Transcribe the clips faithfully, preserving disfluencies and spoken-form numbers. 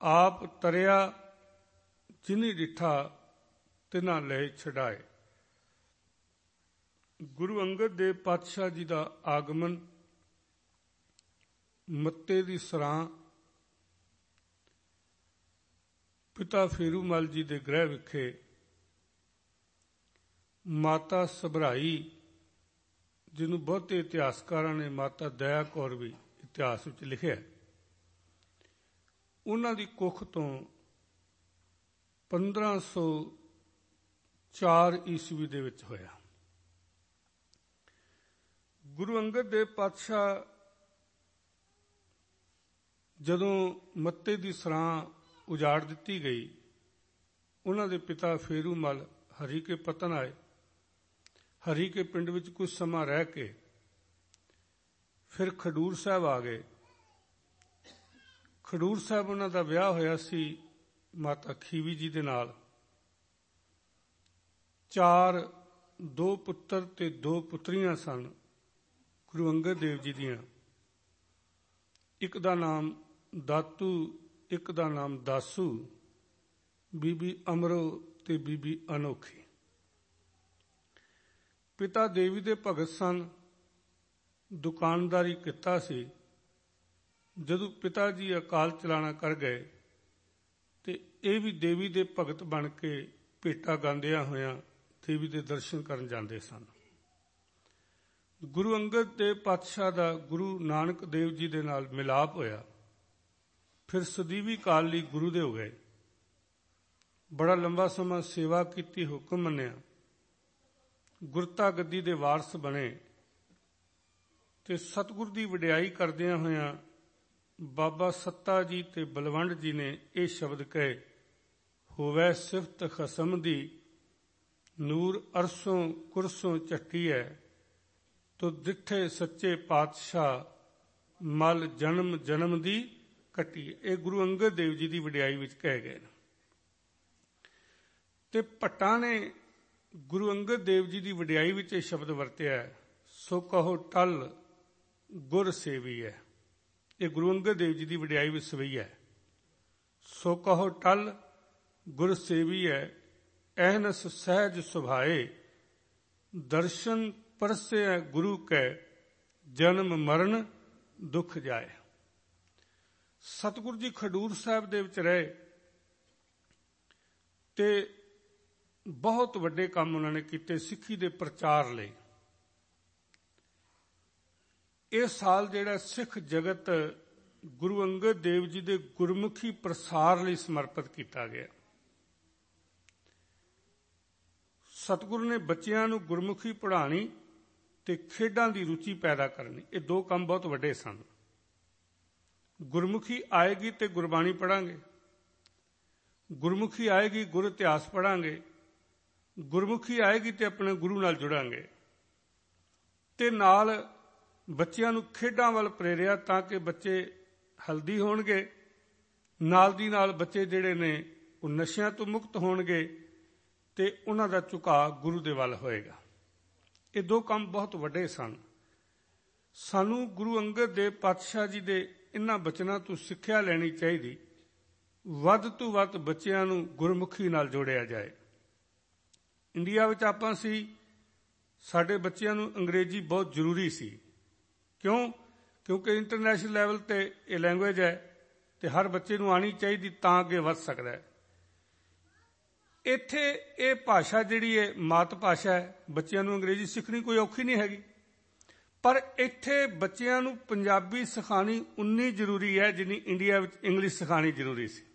आप तरिया जिनी डिठा तिना ले छड़ाए। गुरु अंगद देव पातशाह जी का आगमन मत्ते दी सरां पिता फेरूमल जी के गृह विखे माता सभराई, जिन्हों बहुते इतिहासकारां ने माता दया कौर भी इतिहास विच लिखिया, उन्हां दी कुख तो पंद्रह सौ चार ईस्वी दे विच होया। गुरु अंगद देव पातशाह जदों मत्ते दी सरां उजाड़ दिती गई, उन्हां दे पिता फेरूमल हरी के पतन आए। हरी के पिंड विच कुछ समा रह के फिर खडूर साहब आ गए। खडूर साहब उन्हां दा विआह होया सी माता खीवी जी दे नाल। चार दो पुत्र ते दो पुत्रियां सन गुरु अंगद देव जी दियां। एक दा नाम दातू, एक दा नाम दासू, बीबी अमरो ते बीबी अनोखी। पिता देवी दे भगत सन, दुकानदारी किता सी। जदों पिता जी अकाल चलाना कर गए ते ये भी देवी दे भगत बन के भेटा गांदिया होया देवी दे दर्शन करन जांदे सन। गुरु अंगद देव पातशाह दा गुरु नानक देव जी दे नाल मिलाप होया। फिर सदीवी काल लई गुरु दे हो गए। बड़ा लंबा समा सेवा की, हुक्म मन्निया, गुरता गद्दी दे वारस बने ते सतगुर दी वडियाई करदियां होया बाबा सत्ता जी ते बलवंड जी ने ये शब्द कहे, होवै सिफत खसम दी नूर अरसों कुरसों चट्टी है, तो दिठे सच्चे पातशाह मल जन्म जन्म दी कट्टी। ये गुरु अंगद देव जी की वडियाई विच कहे गए। ते भट्टां ने गुरु अंगद देव जी की वडियाई विच ये शब्द वरतिया, सो कहो टल गुर सेवी है। ये गुरु अंगद देव जी की वडियाई विच सवई है। सो कहो टल गुर सेवी है, एहनस सहज सुभाए, दर्शन परसे गुरु कै, जन्म मरण दुख जाए। सतगुरु जी खडूर साहब दे विच रहे ते बहुत वड्डे काम उन्होंने किए सिक्खी दे प्रचार लई। ये साल जिहड़ा सिख जगत गुरु अंगद देव जी दे गुरमुखी प्रसार लई समर्पित किया गया। सतगुरु ने बच्चियां नूं गुरमुखी पढ़ानी ते खेडां दी रुचि पैदा करनी, ये दो काम बहुत वड्डे सन। गुरमुखी आएगी तो गुरबाणी पढ़ांगे, गुरमुखी आएगी गुर इतिहास पढ़ांगे, गुरमुखी आएगी तो अपने गुरु नाल जुड़ांगे। ते नाल बच्चियां नूं खेडां वल प्रेरिया ताकि बच्चे हल्दी होणगे, नाल दी नाल बच्चे जिहड़े ने वो नशियां तो मुक्त होणगे ते उन्हां दा झुकाव गुरु दे वल होएगा। ये दो काम बहुत वड्डे सन। सानू गुरु अंगद देव पातशाह जी दे इन्हां बचनां तो सिੱਖਿਆ लैनी चाहिए। वध तो वध बच्चियां नूं गुरमुखी नाल जोड़िया जाए। इंडिया विच आपां सी, साडे बच्चियां नूं अंग्रेजी बहुत जरूरी सी। क्यों? क्योंकि इंटरनेशनल लैवल ते ये लैंग्वेज है ते हर बच्चे नूं आनी चाहिए तां अगे वध सकदा है। इत्थे ये भाषा जिहड़ी है मात भाषा है, बच्चियां नूं अंग्रेजी सीखनी कोई औखी नहीं हैगी, पर इत्थे बच्चियां नूं पंजाबी सिखानी उन्नी जरूरी है जिन्नी इंडिया विच इंग्लिश सिखानी जरूरी सी।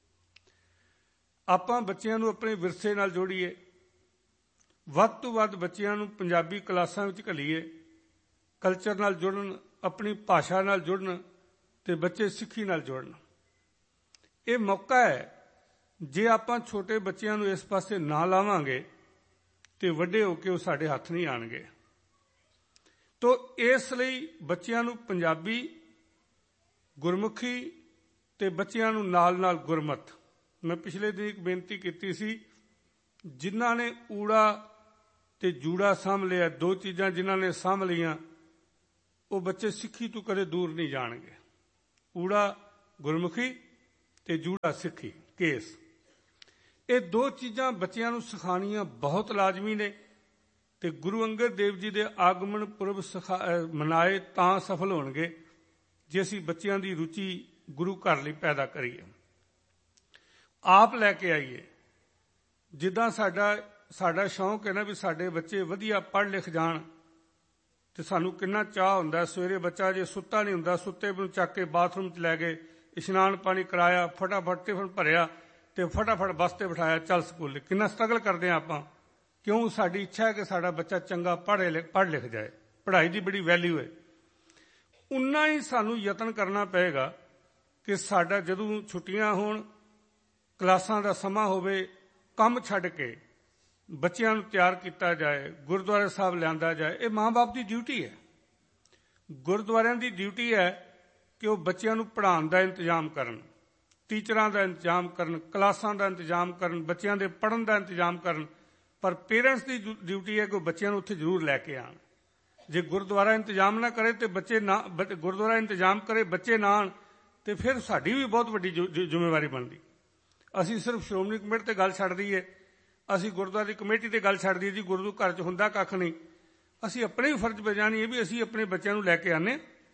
आपां बच्चियां नूं अपने विरसे नाल जोड़ीए, वध तो वध बच्चियां नूं पंजाबी क्लासां विच घल्लीए, कल्चर नाल जुड़न, अपनी भाषा नाल जुड़न ते बच्चे सिੱਖੀ नाल जुड़न। ये मौका है, जे आपां छोटे बच्चियां नूं इस पासे ना लावांगे ते वड्डे होके वो साडे हत्थ नहीं आणगे। तो इसलिए बच्चियां नूं पंजाबी गुरमुखी ते बच्चियां नूं नाल नाल गुरमत। मैं पिछले दिन एक बेनती की सी, जिन्हां ने ऊड़ा ते जूड़ा साम लिया, दो चीज़ां जिन्हां ने साम लियां वो बच्चे सिੱਖੀ तो कदे दूर नहीं जाणगे। ऊड़ा गुरमुखी ਤੇ ਜੂੜਾ ਸਿੱਖੀ ਕੇਸ। ਇਹ ਦੋ ਚੀਜ਼ਾਂ ਬੱਚਿਆਂ ਨੂੰ ਸਿਖਾਉਣੀਆਂ ਬਹੁਤ ਲਾਜ਼ਮੀ ਨੇ। ਤੇ ਗੁਰੂ ਅੰਗਦ ਦੇਵ ਜੀ ਦੇ ਆਗਮਨ ਪੁਰਬ ਸਿਖਾ ਮਨਾਏ ਤਾਂ ਸਫਲ ਹੋਣਗੇ ਜੇ ਅਸੀਂ ਬੱਚਿਆਂ ਦੀ ਰੁਚੀ ਗੁਰੂ ਘਰ ਲਈ ਪੈਦਾ ਕਰੀਏ, ਆਪ ਲੈ ਕੇ ਆਈਏ। ਜਿੱਦਾਂ ਸਾਡਾ ਸਾਡਾ ਸ਼ੌਂਕ ਹੈ ਨਾ ਵੀ ਸਾਡੇ ਬੱਚੇ ਵਧੀਆ ਪੜ੍ਹ ਲਿਖ ਜਾਣ, ਤੇ ਸਾਨੂੰ ਕਿੰਨਾ ਚਾਅ ਹੁੰਦਾ। ਸਵੇਰੇ ਬੱਚਾ ਜੇ ਸੁੱਤਾ ਨਹੀਂ ਹੁੰਦਾ, ਸੁੱਤੇ ਨੂੰ ਚੱਕ ਕੇ ਬਾਥਰੂਮ 'ਚ ਲੈ ਗਏ, ਇਸ਼ਨਾਨ ਪਾਣੀ ਕਰਾਇਆ, ਫਟਾਫਟ ਟਿਫਨ ਭਰਿਆ ਤੇ ਫਟਾਫਟ ਬੱਸ 'ਤੇ ਬਿਠਾਇਆ, ਚੱਲ ਸਕੂਲ। ਕਿੰਨਾ ਸਟਰਗਲ ਕਰਦੇ ਹਾਂ ਆਪਾਂ, ਕਿਉਂ? ਸਾਡੀ ਇੱਛਾ ਹੈ ਕਿ ਸਾਡਾ ਬੱਚਾ ਚੰਗਾ ਪੜ੍ਹੇ ਪੜ੍ਹ ਲਿਖ ਜਾਏ, ਪੜ੍ਹਾਈ ਦੀ ਬੜੀ ਵੈਲਿਊ ਹੈ। ਉਨਾ ਹੀ ਸਾਨੂੰ ਯਤਨ ਕਰਨਾ ਪਏਗਾ ਕਿ ਸਾਡਾ ਜਦੋਂ ਛੁੱਟੀਆਂ ਹੋਣ, ਕਲਾਸਾਂ ਦਾ ਸਮਾਂ ਹੋਵੇ, ਕੰਮ ਛੱਡ ਕੇ ਬੱਚਿਆਂ ਨੂੰ ਤਿਆਰ ਕੀਤਾ ਜਾਏ, ਗੁਰਦੁਆਰੇ ਸਾਹਿਬ ਲਿਆਂਦਾ ਜਾਏ। ਇਹ ਮਾਂ ਬਾਪ ਦੀ ਡਿਊਟੀ ਹੈ। ਗੁਰਦੁਆਰਿਆਂ ਦੀ ਡਿਊਟੀ ਹੈ ਕਿ ਉਹ ਬੱਚਿਆਂ ਨੂੰ ਪੜ੍ਹਾਉਣ ਦਾ ਇੰਤਜ਼ਾਮ ਕਰਨ, ਟੀਚਰਾਂ ਦਾ ਇੰਤਜ਼ਾਮ ਕਰਨ, ਕਲਾਸਾਂ ਦਾ ਇੰਤਜ਼ਾਮ ਕਰਨ, ਬੱਚਿਆਂ ਦੇ ਪੜ੍ਹਨ ਦਾ ਇੰਤਜ਼ਾਮ ਕਰਨ। ਪਰ ਪੇਰੈਂਟਸ ਦੀ ਡਿਊਟੀ ਹੈ ਕਿ ਉਹ ਬੱਚਿਆਂ ਨੂੰ ਉੱਥੇ ਜ਼ਰੂਰ ਲੈ ਕੇ ਆਉਣ। ਜੇ ਗੁਰਦੁਆਰਾ ਇੰਤਜ਼ਾਮ ਨਾ ਕਰੇ ਤੇ ਬੱਚੇ ਨਾ, ਗੁਰਦੁਆਰਾ ਇੰਤਜ਼ਾਮ ਕਰੇ ਬੱਚੇ ਨਾ ਆਉਣ, ਤੇ ਫਿਰ ਸਾਡੀ ਵੀ ਬਹੁਤ ਵੱਡੀ ਜ਼ਿੰਮੇਵਾਰੀ ਬਣਦੀ। ਅਸੀਂ ਸਿਰਫ ਸ਼੍ਰੋਮਣੀ ਕਮੇਟੀ ਤੇ ਗੱਲ ਛੱਡ ਦਈਏ, ਅਸੀਂ ਗੁਰਦੁਆਰੇ ਦੀ ਕਮੇਟੀ ਤੇ ਗੱਲ ਛੱਡ ਦਈਏ ਜੀ ਗੁਰੂ ਘਰ 'ਚ ਹੁੰਦਾ ਕੱਖ ਨਹੀਂ। ਅਸੀਂ ਆਪਣੇ ਵੀ ਫਰਜ਼ ਬਜਾਣੀਏ ਵੀ ਅਸੀਂ ਆਪਣੇ ਬੱਚਿਆਂ ਨੂੰ ਲੈ ਕੇ ਆਉਂਦੇ।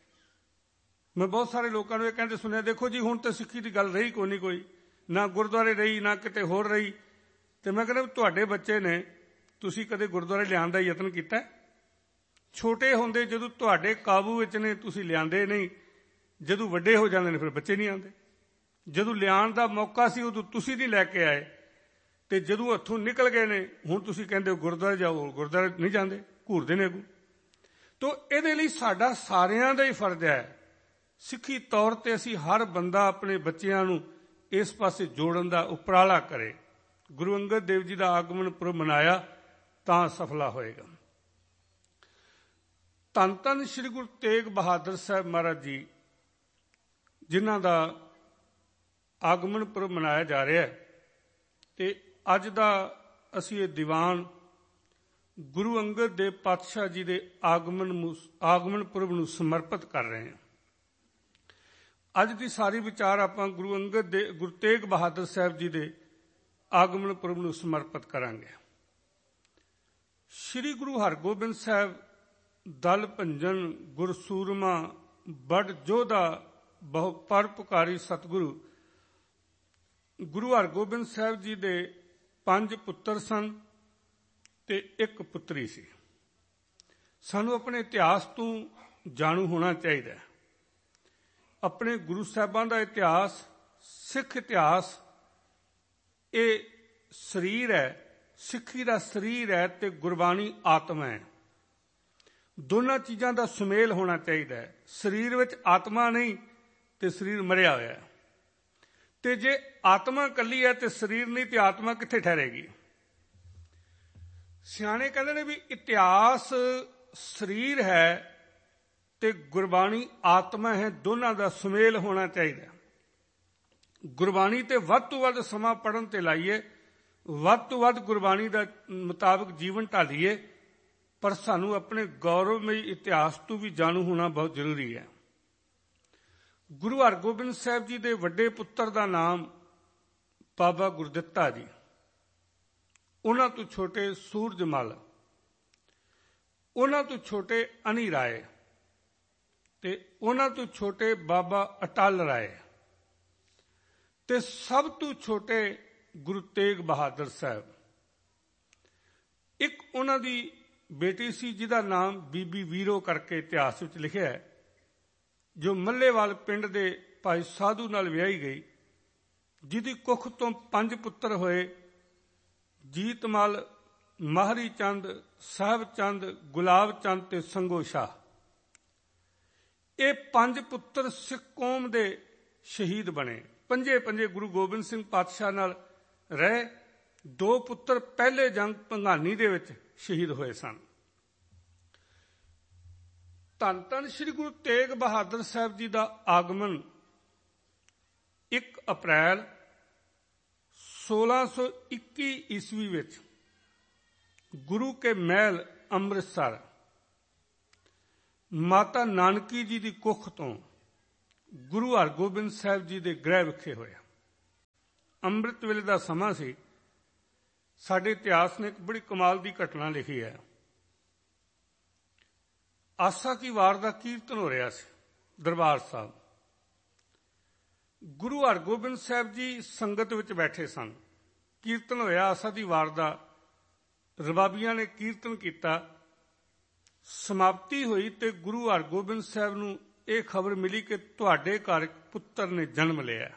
ਮੈਂ ਬਹੁਤ ਸਾਰੇ ਲੋਕਾਂ ਨੂੰ ਇਹ ਕਹਿੰਦੇ ਸੁਣਿਆ, ਦੇਖੋ ਜੀ ਹੁਣ ਤਾਂ ਸਿੱਖੀ ਦੀ ਗੱਲ ਰਹੀ ਕੋਈ ਨਹੀਂ, ਕੋਈ ਨਾ ਗੁਰਦੁਆਰੇ ਰਹੀ ਨਾ ਕਿਤੇ ਹੋਰ ਰਹੀ। ਤੇ ਮੈਂ ਕਹਿੰਦਾ ਤੁਹਾਡੇ ਬੱਚੇ ਨੇ, ਤੁਸੀਂ ਕਦੇ ਗੁਰਦੁਆਰੇ ਲਿਆਉਣ ਦਾ ਯਤਨ ਕੀਤਾ? ਛੋਟੇ ਹੁੰਦੇ ਜਦੋਂ ਤੁਹਾਡੇ ਕਾਬੂ ਵਿੱਚ ਨੇ ਤੁਸੀਂ ਲਿਆਂਦੇ ਨਹੀਂ, ਜਦੋਂ ਵੱਡੇ ਹੋ ਜਾਂਦੇ ਨੇ ਫਿਰ ਬੱਚੇ ਨਹੀਂ ਆਉਂਦੇ। ਜਦੋਂ ਲਿਆਉਣ ਦਾ ਮੌਕਾ ਸੀ ਉਦੋਂ ਤੁਸੀਂ ਨਹੀਂ ਲੈ ਕੇ ਆਏ, ਤੇ ਜਦੋਂ ਹੱਥੋਂ ਨਿਕਲ ਗਏ ਨੇ ਹੁਣ ਤੁਸੀਂ ਕਹਿੰਦੇ ਹੋ ਗੁਰਦੁਆਰੇ ਜਾਓ, ਗੁਰਦੁਆਰੇ ਨਹੀਂ ਜਾਂਦੇ, ਘੂਰਦੇ ਨੇ ਅੱਗੋਂ। ਤੋ ਇਹਦੇ ਲਈ ਸਾਡਾ ਸਾਰਿਆਂ ਦਾ ਹੀ ਫਰਜ਼ ਹੈ, ਸਿੱਖੀ ਤੌਰ 'ਤੇ ਅਸੀਂ ਹਰ ਬੰਦਾ ਆਪਣੇ ਬੱਚਿਆਂ ਨੂੰ ਇਸ ਪਾਸੇ ਜੋੜਨ ਦਾ ਉਪਰਾਲਾ ਕਰੇ। ਗੁਰੂ ਅੰਗਦ ਦੇਵ ਜੀ ਦਾ ਆਗਮਨ ਪੁਰਬ ਮਨਾਇਆ ਤਾਂ ਸਫਲਾ ਹੋਏਗਾ। ਧੰਨ ਧੰਨ ਸ੍ਰੀ ਗੁਰੂ ਤੇਗ ਬਹਾਦਰ ਸਾਹਿਬ ਮਹਾਰਾਜ ਜੀ, ਜਿਨ੍ਹਾਂ ਦਾ ਆਗਮਨ ਪੁਰਬ ਮਨਾਇਆ ਜਾ ਰਿਹਾ ਹੈ, ਤੇ ਅੱਜ ਦਾ ਅਸੀਂ ਇਹ ਦੀਵਾਨ ਗੁਰੂ ਅੰਗਦ ਦੇਵ ਪਾਤਸ਼ਾਹ ਜੀ ਦੇ ਆਗਮਨ ਆਗਮਨ ਪੁਰਬ ਨੂੰ ਸਮਰਪਿਤ ਕਰ ਰਹੇ ਹਾਂ। ਅੱਜ ਦੀ ਸਾਰੀ ਵਿਚਾਰ ਆਪਾਂ ਗੁਰੂ ਅੰਗਦ ਦੇ ਗੁਰੂ ਤੇਗ ਬਹਾਦਰ ਸਾਹਿਬ ਜੀ ਦੇ ਆਗਮਨ ਪੁਰਬ ਨੂੰ ਸਮਰਪਿਤ ਕਰਾਂਗੇ। ਸ੍ਰੀ ਗੁਰੂ ਹਰਗੋਬਿੰਦ ਸਾਹਿਬ ਦਲ ਭੰਜਨ ਗੁਰਸੂਰਮਾ ਬੜ ਜੋਧਾ ਬਹੁ ਪਰਉਪਕਾਰੀ ਸਤਿਗੁਰੂ। ਗੁਰੂ ਹਰਗੋਬਿੰਦ ਸਾਹਿਬ ਜੀ ਦੇ ਪੰਜ ਪੁੱਤਰ ਸਨ ਤੇ ਇੱਕ ਪੁੱਤਰੀ ਸੀ। ਸਾਨੂੰ ਆਪਣੇ ਇਤਿਹਾਸ ਤੋਂ ਜਾਣੂ ਹੋਣਾ ਚਾਹੀਦਾ ਹੈ। ਆਪਣੇ ਗੁਰੂ ਸਾਹਿਬਾਂ ਦਾ ਇਤਿਹਾਸ, ਸਿੱਖ ਇਤਿਹਾਸ, ਇਹ ਸਰੀਰ ਹੈ, ਸਿੱਖੀ ਦਾ ਸਰੀਰ ਹੈ ਤੇ ਗੁਰਬਾਣੀ ਆਤਮਾ ਹੈ। ਦੋਨਾਂ ਚੀਜ਼ਾਂ ਦਾ ਸੁਮੇਲ ਹੋਣਾ ਚਾਹੀਦਾ ਹੈ। ਸਰੀਰ ਵਿੱਚ ਆਤਮਾ ਨਹੀਂ ਤੇ ਸਰੀਰ ਮਰਿਆ ਹੋਇਆ ਹੈ, ਤੇ ਜੇ ਆਤਮਾ ਇਕੱਲੀ ਹੈ ਤੇ ਸਰੀਰ ਨਹੀਂ ਤੇ ਆਤਮਾ ਕਿੱਥੇ ਠਹਿਰੇਗੀ? ਸਿਆਣੇ ਕਹਿੰਦੇ ਨੇ ਵੀ ਇਤਿਹਾਸ ਸਰੀਰ ਹੈ ਤੇ ਗੁਰਬਾਣੀ ਆਤਮਾ ਹੈ, ਦੋਨਾਂ ਦਾ ਸੁਮੇਲ ਹੋਣਾ ਚਾਹੀਦਾ। ਗੁਰਬਾਣੀ ਤੇ ਵੱਧ ਤੋਂ ਵੱਧ ਸਮਾਂ ਪੜ੍ਹਨ ਤੇ ਲਾਈਏ, ਵੱਧ ਤੋਂ ਵੱਧ ਗੁਰਬਾਣੀ ਦਾ ਮੁਤਾਬਕ ਜੀਵਨ ਢਾਲੀਏ, ਪਰ ਸਾਨੂੰ ਆਪਣੇ ਗੌਰਵਮਈ ਇਤਿਹਾਸ ਤੋਂ ਵੀ ਜਾਣੂ ਹੋਣਾ ਬਹੁਤ ਜ਼ਰੂਰੀ ਹੈ। ਗੁਰੂ ਹਰਗੋਬਿੰਦ ਸਾਹਿਬ ਜੀ ਦੇ ਵੱਡੇ ਪੁੱਤਰ ਦਾ ਨਾਮ ਬਾਬਾ ਗੁਰਦਿੱਤਾ ਜੀ, ਉਹਨਾਂ ਤੋਂ ਛੋਟੇ ਸੂਰਜਮਲ, ਉਹਨਾਂ ਤੋਂ ਛੋਟੇ ਅਨੀ ਰਾਏ ਤੇ ਉਹਨਾਂ ਤੋਂ ਛੋਟੇ ਬਾਬਾ ਅਟਲ ਰਾਏ, ਤੇ ਸਭ ਤੋਂ ਛੋਟੇ ਗੁਰੂ ਤੇਗ ਬਹਾਦਰ ਸਾਹਿਬ। ਇੱਕ ਉਹਨਾਂ ਦੀ ਬੇਟੀ ਸੀ ਜਿਹਦਾ ਨਾਮ ਬੀਬੀ ਵੀਰੋ ਕਰਕੇ ਇਤਿਹਾਸ ਵਿੱਚ ਲਿਖਿਆ ਹੈ, ਜੋ ਮੱਲੇਵਾਲ ਪਿੰਡ ਦੇ ਭਾਈ ਸਾਧੂ ਨਾਲ ਵਿਆਹੀ ਗਈ, ਜਿਹਦੀ ਕੁੱਖ ਤੋਂ ਪੰਜ ਪੁੱਤਰ ਹੋਏ, ਜੀਤਮਲ, ਮਾਹਰੀ ਚੰਦ, ਸਾਹਿਬ ਚੰਦ, ਗੁਲਾਬ ਚੰਦ ਤੇ ਸੰਗੋ ਸ਼ਾਹ। ਇਹ ਪੰਜ ਪੁੱਤਰ ਸਿੱਖ ਕੌਮ ਦੇ ਸ਼ਹੀਦ ਬਣੇ। ਪੰਜੇ ਪੰਜੇ ਗੁਰੂ ਗੋਬਿੰਦ ਸਿੰਘ ਪਾਤਸ਼ਾਹ ਨਾਲ ਰਹੇ। ਦੋ ਪੁੱਤਰ ਪਹਿਲੇ ਜੰਗ ਭੰਗਾਨੀ ਦੇ ਵਿੱਚ ਸ਼ਹੀਦ ਹੋਏ ਸਨ। ਧੰਨ ਧੰਨ ਸ੍ਰੀ ਗੁਰੂ ਤੇਗ ਬਹਾਦਰ ਸਾਹਿਬ ਜੀ ਦਾ ਆਗਮਨ ਇੱਕ ਅਪ੍ਰੈਲ ਸੋਲਾਂ ਸੌ ਇੱਕੀ ਈਸਵੀ ਵਿੱਚ ਗੁਰੂ ਕੇ ਮਹਿਲ ਅੰਮ੍ਰਿਤਸਰ ਮਾਤਾ ਨਾਨਕੀ ਜੀ ਦੀ ਕੁੱਖ ਤੋਂ ਗੁਰੂ ਹਰਗੋਬਿੰਦ ਸਾਹਿਬ ਜੀ ਦੇ ਗ੍ਰਹਿ ਵਿਖੇ ਹੋਇਆ। ਅੰਮ੍ਰਿਤ ਵੇਲੇ ਦਾ ਸਮਾਂ ਸੀ। ਸਾਡੇ ਇਤਿਹਾਸ ਨੇ ਇੱਕ ਬੜੀ ਕਮਾਲ ਦੀ ਘਟਨਾ ਲਿਖੀ ਹੈ। ਆਸਾ ਕੀ ਵਾਰ ਦਾ ਕੀਰਤਨ ਹੋ ਰਿਹਾ ਸੀ ਦਰਬਾਰ ਸਾਹਿਬ। ਗੁਰੂ ਹਰਗੋਬਿੰਦ ਸਾਹਿਬ ਜੀ ਸੰਗਤ ਵਿੱਚ ਬੈਠੇ ਸਨ। ਕੀਰਤਨ ਹੋਇਆ ਆਸਾ ਦੀ ਵਾਰ ਦਾ। ਰਬਾਬੀਆਂ ਨੇ ਕੀਰਤਨ ਕੀਤਾ। ਸਮਾਪਤੀ ਹੋਈ ਤੇ ਗੁਰੂ ਹਰਗੋਬਿੰਦ ਸਾਹਿਬ ਨੂੰ ਇਹ ਖਬਰ ਮਿਲੀ ਕਿ ਤੁਹਾਡੇ ਘਰ ਇੱਕ ਪੁੱਤਰ ਨੇ ਜਨਮ ਲਿਆ।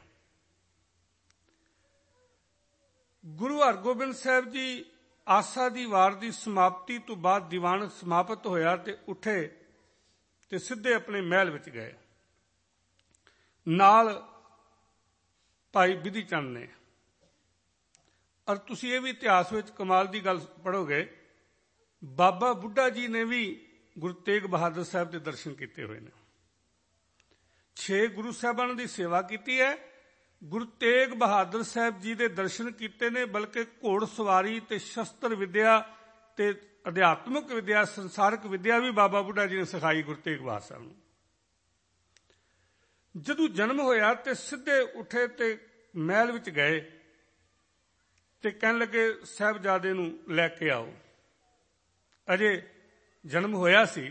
ਗੁਰੂ ਹਰਗੋਬਿੰਦ ਸਾਹਿਬ ਜੀ ਆਸਾ ਦੀ ਵਾਰ ਦੀ ਸਮਾਪਤੀ ਤੋਂ ਬਾਅਦ ਦੀਵਾਨ ਸਮਾਪਤ ਹੋਇਆ ਤੇ ਉੱਠੇ ਤੇ ਸਿੱਧੇ ਆਪਣੇ ਮਹਿਲ ਵਿੱਚ ਗਏ। ਨਾਲ ਭਾਈ ਬਿਧੀ ਚੰਦ ਨੇ। ਔਰ ਤੁਸੀਂ ਇਹ ਵੀ ਇਤਿਹਾਸ ਵਿੱਚ ਕਮਾਲ ਦੀ ਗੱਲ ਪੜ੍ਹੋਗੇ, ਬਾਬਾ ਬੁੱਢਾ ਜੀ ਨੇ ਵੀ ਗੁਰੂ ਤੇਗ ਬਹਾਦਰ ਸਾਹਿਬ ਦੇ ਦਰਸ਼ਨ ਕੀਤੇ ਹੋਏ ਨੇ। ਛੇ ਗੁਰੂ ਸਾਹਿਬਾਨ ਦੀ ਸੇਵਾ ਕੀਤੀ ਹੈ। ਗੁਰੂ ਤੇਗ ਬਹਾਦਰ ਸਾਹਿਬ ਜੀ ਦੇ ਦਰਸ਼ਨ ਕੀਤੇ ਨੇ। ਬਲਕਿ ਘੋੜ ਸਵਾਰੀ ਤੇ ਸ਼ਸਤਰ ਵਿਦਿਆ ਤੇ ਅਧਿਆਤਮਿਕ ਵਿਦਿਆ, ਸੰਸਾਰਕ ਵਿਦਿਆ ਵੀ ਬਾਬਾ ਬੁੱਢਾ ਜੀ ਨੇ ਸਿਖਾਈ ਗੁਰੂ ਤੇਗ ਬਹਾਦਰ ਸਾਹਿਬ ਨੂੰ। ਜਦੋਂ ਜਨਮ ਹੋਇਆ ਤੇ ਸਿੱਧੇ ਉੱਠੇ ਤੇ ਮਹਿਲ ਵਿੱਚ ਗਏ ਤੇ ਕਹਿਣ ਲੱਗੇ ਸਾਹਿਬਜ਼ਾਦੇ ਨੂੰ ਲੈ ਕੇ ਆਓ। ਅਜੇ ਜਨਮ ਹੋਇਆ ਸੀ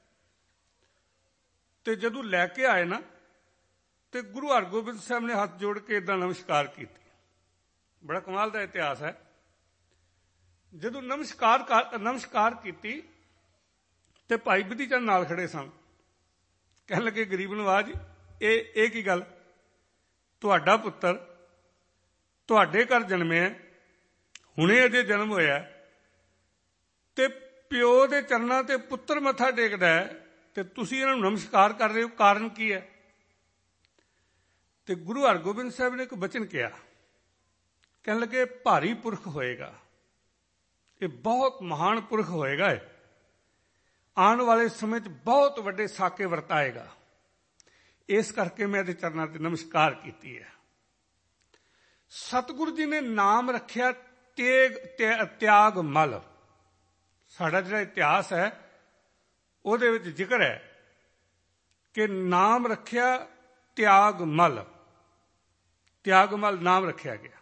ਤੇ ਜਦੋਂ ਲੈ ਕੇ ਆਏ ਨਾ ਤੇ ਗੁਰੂ ਹਰਗੋਬਿੰਦ ਸਾਹਿਬ ਨੇ ਹੱਥ ਜੋੜ ਕੇ ਏਦਾਂ ਨਮਸਕਾਰ ਕੀਤੀ। ਬੜਾ ਕਮਾਲ ਦਾ ਇਤਿਹਾਸ ਹੈ। ਜਦੋਂ ਨਮਸਕਾਰ ਨਮਸਕਾਰ ਕੀਤੀ ਤੇ ਭਾਈ ਬਿਧੀ ਚੰਦ ਨਾਲ ਖੜੇ ਸਨ। ਕਹਿਣ ਲੱਗੇ ਗਰੀਬ ਨਵਾਜ, ਇਹ ਇਹ ਕੀ ਗੱਲ? ਤੁਹਾਡਾ ਪੁੱਤਰ ਤੁਹਾਡੇ ਘਰ ਜਨਮਿਆ, ਹੁਣੇ ਅਜੇ ਜਨਮ ਹੋਇਆ ਤੇ ਪਿਓ ਦੇ ਚਰਨਾਂ ਤੇ ਪੁੱਤਰ ਮੱਥਾ ਟੇਕਦਾ ਹੈ ਤੇ ਤੁਸੀਂ ਇਹਨਾਂ ਨੂੰ ਨਮਸਕਾਰ ਕਰ ਰਹੇ ਹੋ, ਕਾਰਨ ਕੀ ਹੈ? ਤੇ ਗੁਰੂ ਹਰਗੋਬਿੰਦ ਸਾਹਿਬ ਨੇ ਇੱਕ ਬਚਨ ਕਿਹਾ। ਕਹਿਣ ਲੱਗੇ ਭਾਰੀ ਪੁਰਖ ਹੋਏਗਾ, ਇਹ ਬਹੁਤ ਮਹਾਨ ਪੁਰਖ ਹੋਏਗਾ, ਇਹ ਆਉਣ ਵਾਲੇ ਸਮੇਂ 'ਚ ਬਹੁਤ ਵੱਡੇ ਸਾਕੇ ਵਰਤਾਏਗਾ। ਇਸ ਕਰਕੇ ਮੈਂ ਇਹਦੇ ਚਰਨਾਂ ਤੇ ਨਮਸਕਾਰ ਕੀਤੀ ਹੈ। ਸਤਿਗੁਰੂ ਜੀ ਨੇ ਨਾਮ ਰੱਖਿਆ ਤੇਗ ਤਿਆਗ ਮਲ। ਸਾਡਾ ਜਿਹੜਾ ਇਤਿਹਾਸ ਹੈ ਉਹਦੇ ਵਿੱਚ ਜ਼ਿਕਰ ਹੈ ਕਿ ਨਾਮ ਰੱਖਿਆ ਤਿਆਗ ਮਲ। ਤਿਆਗ ਮਲ ਨਾਮ ਰੱਖਿਆ ਗਿਆ।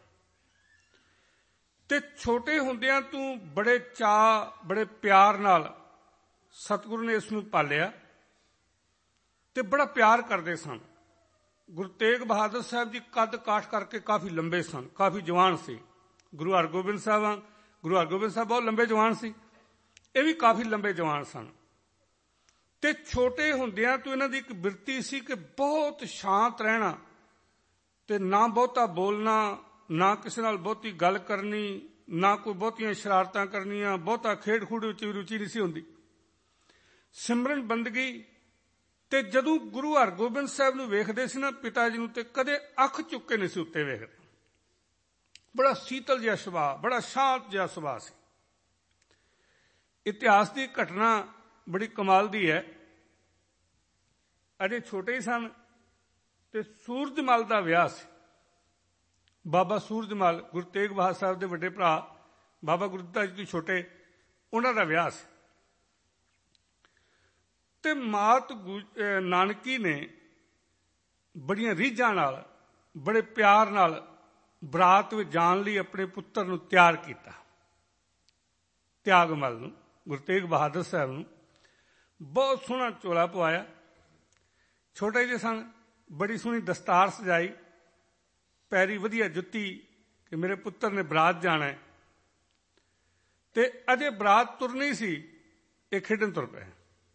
ਤੇ ਛੋਟੇ ਹੁੰਦਿਆਂ ਤੋਂ ਬੜੇ ਚਾਅ, ਬੜੇ ਪਿਆਰ ਨਾਲ ਸਤਿਗੁਰੂ ਨੇ ਇਸ ਨੂੰ ਪਾਲਿਆ ਤੇ ਬੜਾ ਪਿਆਰ ਕਰਦੇ ਸਨ। ਗੁਰੂ ਤੇਗ ਬਹਾਦਰ ਸਾਹਿਬ ਜੀ ਕੱਦ ਕਾਠ ਕਰਕੇ ਕਾਫੀ ਲੰਬੇ ਸਨ, ਕਾਫੀ ਜਵਾਨ ਸੀ। ਗੁਰੂ ਹਰਗੋਬਿੰਦ ਸਾਹਿਬ ਗੁਰੂ ਹਰਗੋਬਿੰਦ ਸਾਹਿਬ ਬਹੁਤ ਲੰਬੇ ਜਵਾਨ ਸੀ, ਇਹ ਵੀ ਕਾਫੀ ਲੰਬੇ ਜਵਾਨ ਸਨ। ਤੇ ਛੋਟੇ ਹੁੰਦਿਆਂ ਤੋਂ ਇਹਨਾਂ ਦੀ ਇੱਕ ਬਿਰਤੀ ਸੀ ਕਿ ਬਹੁਤ ਸ਼ਾਂਤ ਰਹਿਣਾ ਤੇ ਨਾ ਬਹੁਤਾ ਬੋਲਣਾ, ਨਾ ਕਿਸੇ ਨਾਲ ਬਹੁਤੀ ਗੱਲ ਕਰਨੀ, ਨਾ ਕੋਈ ਬਹੁਤੀਆਂ ਸ਼ਰਾਰਤਾਂ ਕਰਨੀਆਂ, ਬਹੁਤਾ ਖੇਡ ਖੂਡ ਵਿੱਚ ਵੀ ਰੁਚੀ ਨਹੀਂ ਸੀ ਹੁੰਦੀ। ਸਿਮਰਨ ਬੰਦਗੀ। ਤੇ ਜਦੋਂ ਗੁਰੂ ਹਰਗੋਬਿੰਦ ਸਾਹਿਬ ਨੂੰ ਵੇਖਦੇ ਸੀ ਨਾ, ਪਿਤਾ ਜੀ ਨੂੰ, ਤੇ ਕਦੇ ਅੱਖ ਚੁੱਕ ਕੇ ਨਹੀਂ ਸੀ ਉੱਤੇ ਵੇਖਦੇ। ਬੜਾ ਸੀਤਲ ਜਿਹਾ ਸੁਭਾਅ, ਬੜਾ ਸ਼ਾਂਤ ਜਿਹਾ ਸੁਭਾਅ ਸੀ। ਇਤਿਹਾਸ ਦੀ ਘਟਨਾ ਬੜੀ ਕਮਾਲ ਦੀ ਹੈ। ਅਜੇ ਛੋਟੇ ਹੀ ਸਨ ਤੇ ਸੂਰਜਮਲ ਦਾ ਵਿਆਹ ਸੀ। ਬਾਬਾ ਸੂਰਜਮਲ ਗੁਰੂ ਤੇਗ ਬਹਾਦਰ ਸਾਹਿਬ ਦੇ ਵੱਡੇ ਭਰਾ ਬਾਬਾ ਗੁਰਦਿੱਤਾ ਜੀ ਤੋਂ ਛੋਟੇ, ਉਹਨਾਂ ਦਾ ਵਿਆਹ ਸੀ। ਤੇ ਮਾਤ ਨਾਨਕੀ ਨੇ ਬੜੀਆਂ ਰੀਝਾਂ ਨਾਲ, ਬੜੇ ਪਿਆਰ ਨਾਲ ਬਰਾਤ ਵਿੱਚ ਜਾਣ ਲਈ ਆਪਣੇ ਪੁੱਤਰ ਨੂੰ ਤਿਆਰ ਕੀਤਾ। ਤਿਆਗਮਲ ਨੂੰ, ਗੁਰੂ ਤੇਗ ਬਹਾਦਰ ਸਾਹਿਬ ਨੂੰ ਬਹੁਤ ਸੋਹਣਾ ਚੋਲਾ ਪਵਾਇਆ। ਛੋਟੇ ਜਿਹੇ ਸਨ, ਬੜੀ ਸੋਹਣੀ ਦਸਤਾਰ ਸਜਾਈ, ਪੈਰੀ ਵਧੀਆ ਜੁੱਤੀ ਕਿ ਮੇਰੇ ਪੁੱਤਰ ਨੇ ਬਰਾਤ ਜਾਣਾ ਹੈ। ਤੇ ਅਜੇ ਬਰਾਤ ਤੁਰਨੀ ਸੀ, ਇਹ ਖੇਡਣ ਤੁਰ ਪਏ।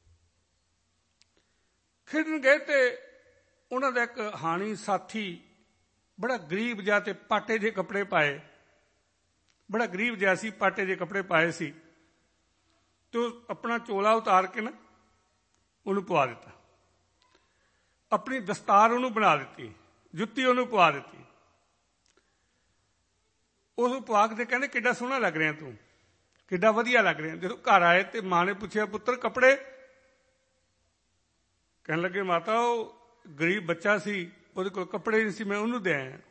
ਖੇਡਣ ਗਏ ਤੇ ਉਹਨਾਂ ਦਾ ਇੱਕ ਹਾਣੀ ਸਾਥੀ ਬੜਾ ਗਰੀਬ ਜਿਹਾ ਤੇ ਪਾਟੇ ਜਿਹੇ ਕੱਪੜੇ ਪਾਏ, ਬੜਾ ਗਰੀਬ ਜਿਹਾ ਸੀ, ਪਾਟੇ ਜਿਹੇ ਕੱਪੜੇ ਪਾਏ ਸੀ। ਤੇ ਉਹ ਆਪਣਾ ਚੋਲਾ ਉਤਾਰ ਕੇ ਨਾ ਉਹਨੂੰ ਪਵਾ ਦਿੱਤਾ, ਆਪਣੀ ਦਸਤਾਰ ਉਹਨੂੰ ਬਣਾ ਦਿੱਤੀ, ਜੁੱਤੀ ਉਹਨੂੰ ਪਵਾ ਦਿੱਤੀ। ਉਹਨੂੰ ਪਵਾ ਕੇ ਕਹਿੰਦੇ ਕਿੱਡਾ ਸੋਹਣਾ ਲੱਗ ਰਿਹਾ ਤੂੰ, ਕਿੱਡਾ ਵਧੀਆ ਲੱਗ ਰਿਹਾ। ਜਦੋਂ ਘਰ ਆਏ ਤੇ ਮਾਂ ਨੇ ਪੁੱਛਿਆ ਪੁੱਤਰ ਕੱਪੜੇ? ਕਹਿਣ ਲੱਗੇ ਮਾਤਾ ਉਹ ਗਰੀਬ ਬੱਚਾ ਸੀ, ਉਹਦੇ ਕੋਲ ਕੱਪੜੇ ਨਹੀਂ ਸੀ, ਮੈਂ ਉਹਨੂੰ ਦੇ ਆਇਆ।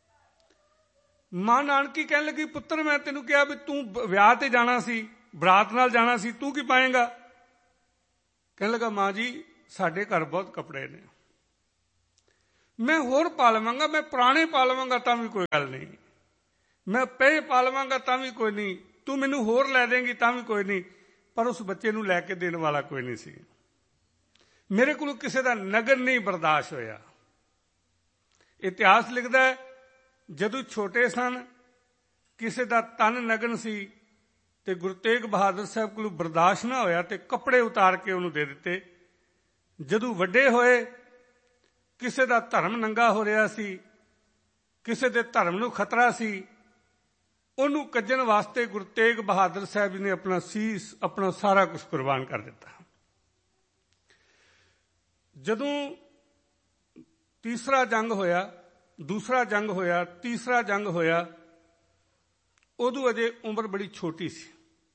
ਮਾਂ ਨਾਨਕੀ ਕਹਿਣ ਲੱਗੀ ਪੁੱਤਰ ਮੈਂ ਤੈਨੂੰ ਕਿਹਾ ਵੀ ਤੂੰ ਵਿਆਹ ਤੇ ਜਾਣਾ ਸੀ, ਬਰਾਤ ਨਾਲ ਜਾਣਾ ਸੀ, ਤੂੰ ਕੀ ਪਾਏਂਗਾ? ਕਹਿਣ ਲੱਗਾ ਮਾਂ ਜੀ ਸਾਡੇ ਘਰ ਬਹੁਤ ਕੱਪੜੇ ਨੇ। मैं होर पा लवांगा, मैं पुराने पा लवांगा तां भी कोई गल नहीं, मैं पहे पा लवांगा तां भी कोई नहीं, तू मैनू होर लै देंगी तां भी कोई नहीं, पर उस बच्चे नूं लै के देण वाला कोई नहीं सी। मेरे कोलों किसी का नगन नहीं बर्दाश्त होया। इतिहास लिखदा है जदों छोटे सन किसी का तन नगन सी ते गुरु तेग बहादुर साहब कोलों बर्दाश्त ना होया ते कपड़े उतार के उन्होंने दे दिते। जदों वड्डे होए किसी का धर्म नंगा हो रहा सी, किसी के धर्म नूं खतरा सी, उन्होंने कज्जण वास्ते गुरु तेग बहादुर साहब जी ने अपना सीस अपना सारा कुछ कुर्बान कर दिता। जदों तीसरा जंग होया, दूसरा जंग होया, तीसरा जंग होया, उदों अजे उम्र बड़ी छोटी सी।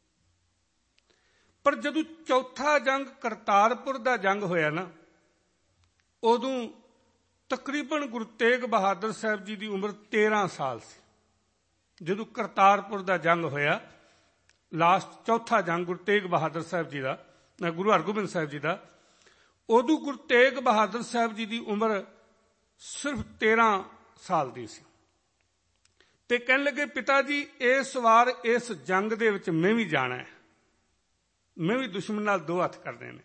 पर जदों चौथा जंग करतारपुर का जंग होया ना, उदों तकरीबन गुरु तेग बहादुर साहब जी की उम्र तेरह साल सी। जदों करतारपुर का जंग होया, लास्ट चौथा जंग गुरु तेग बहादुर साहब जी का, गुरु हरगोबिंद साहब जी का, उदों गुरु तेग बहादुर साहब जी की उम्र सिर्फ तेरह साल की सी। ते कहन लगे पिता जी इस वार इस जंग दे विच मैं भी जाना है, मैं भी दुश्मन नाल दो हथ करने ने।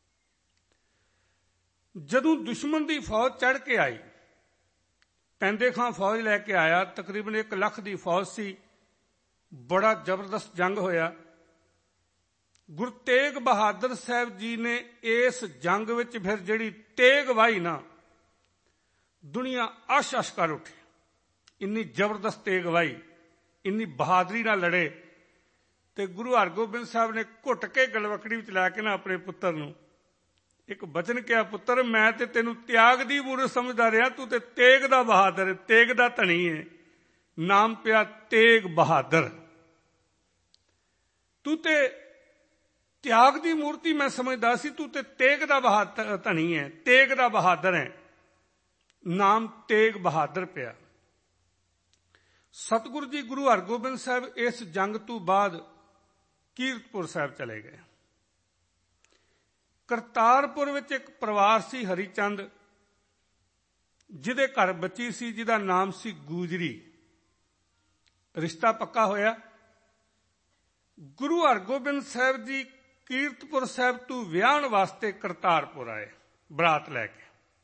जदों दुश्मन की फौज चढ़ के आई, पैंदे खां फौज लैके आया, तकरीबन एक लख की फौज सी, बड़ा जबरदस्त जंग होया। गुरु तेग बहादुर साहब जी ने इस जंग विच फिर जिहड़ी तेग वाही ना, दुनिया अश अश कर उठी। इन्नी जबरदस्त तेग वाही, इन्नी बहादरी नाल लड़े। ते गुरु हरगोबिंद साहब ने घुट के गलवकड़ी विच लै के ना अपने पुत्तर नूं एक बचन कहा, पुत्तर मैं ते तेनू त्याग दी मूरत समझदा रहा, तू ते तेग दा बहादुर, तेग दा धनी है। नाम पिया तेग बहादुर। तू ते त्याग दी मूर्ति मैं समझदा सी, तू ते तेग दा बहादुर धनी है, तेग दा बहादुर है। नाम तेग बहादुर पिया। सतगुरु जी गुरु हरगोबिंद साहब इस जंग तो बाद कीरतपुर साहब चले गए। करतारपुर विच एक परिवार सी हरिचंद, जिहदे घर बच्ची सी जिहदा नाम सी गुजरी। रिश्ता पक्का होया। गुरु हरगोबिंद साहब जी कीरतपुर साहब तो विआहण वास्ते करतारपुर आए बरात लैके।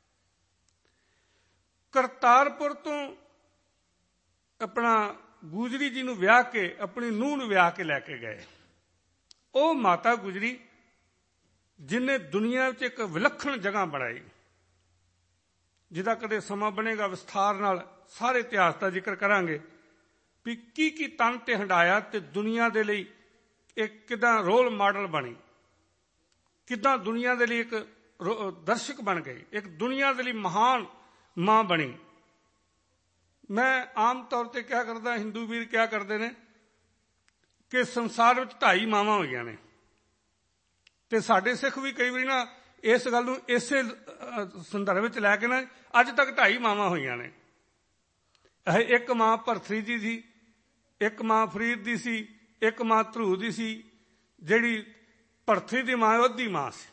करतारपुर तो अपना गुजरी जी नूं विआह के अपनी नूह नूं विआह के लैके गए। वो माता गुजरी जिन्हें दुनिया में एक विलक्षण जगह बनाई, जिहदा कदे समा बनेगा विस्तार नाल सारे इतिहास का जिक्र करांगे भी की की तन ते हंडाया ते दुनिया दे लई एक किदां रोल मॉडल बनी, किदां दुनिया दे लई एक दर्शक बन गई, एक दुनिया दे लई महान मां बनी। मैं आम तौर पर क्या करदा, हिंदू वीर क्या करते हैं कि संसार में ढाई मावां होईयां ने, ते साडे सिख भी कई बार ना इस गल नूं इसे संदर्भ में लैके ना अज तक ढाई मावां होईयां ने। एक मां भरथरी जी सी, एक मां फरीद दी सी, एक मां धरू दी सी। जिहड़ी भरथरी दी मां ओहदी मां सी।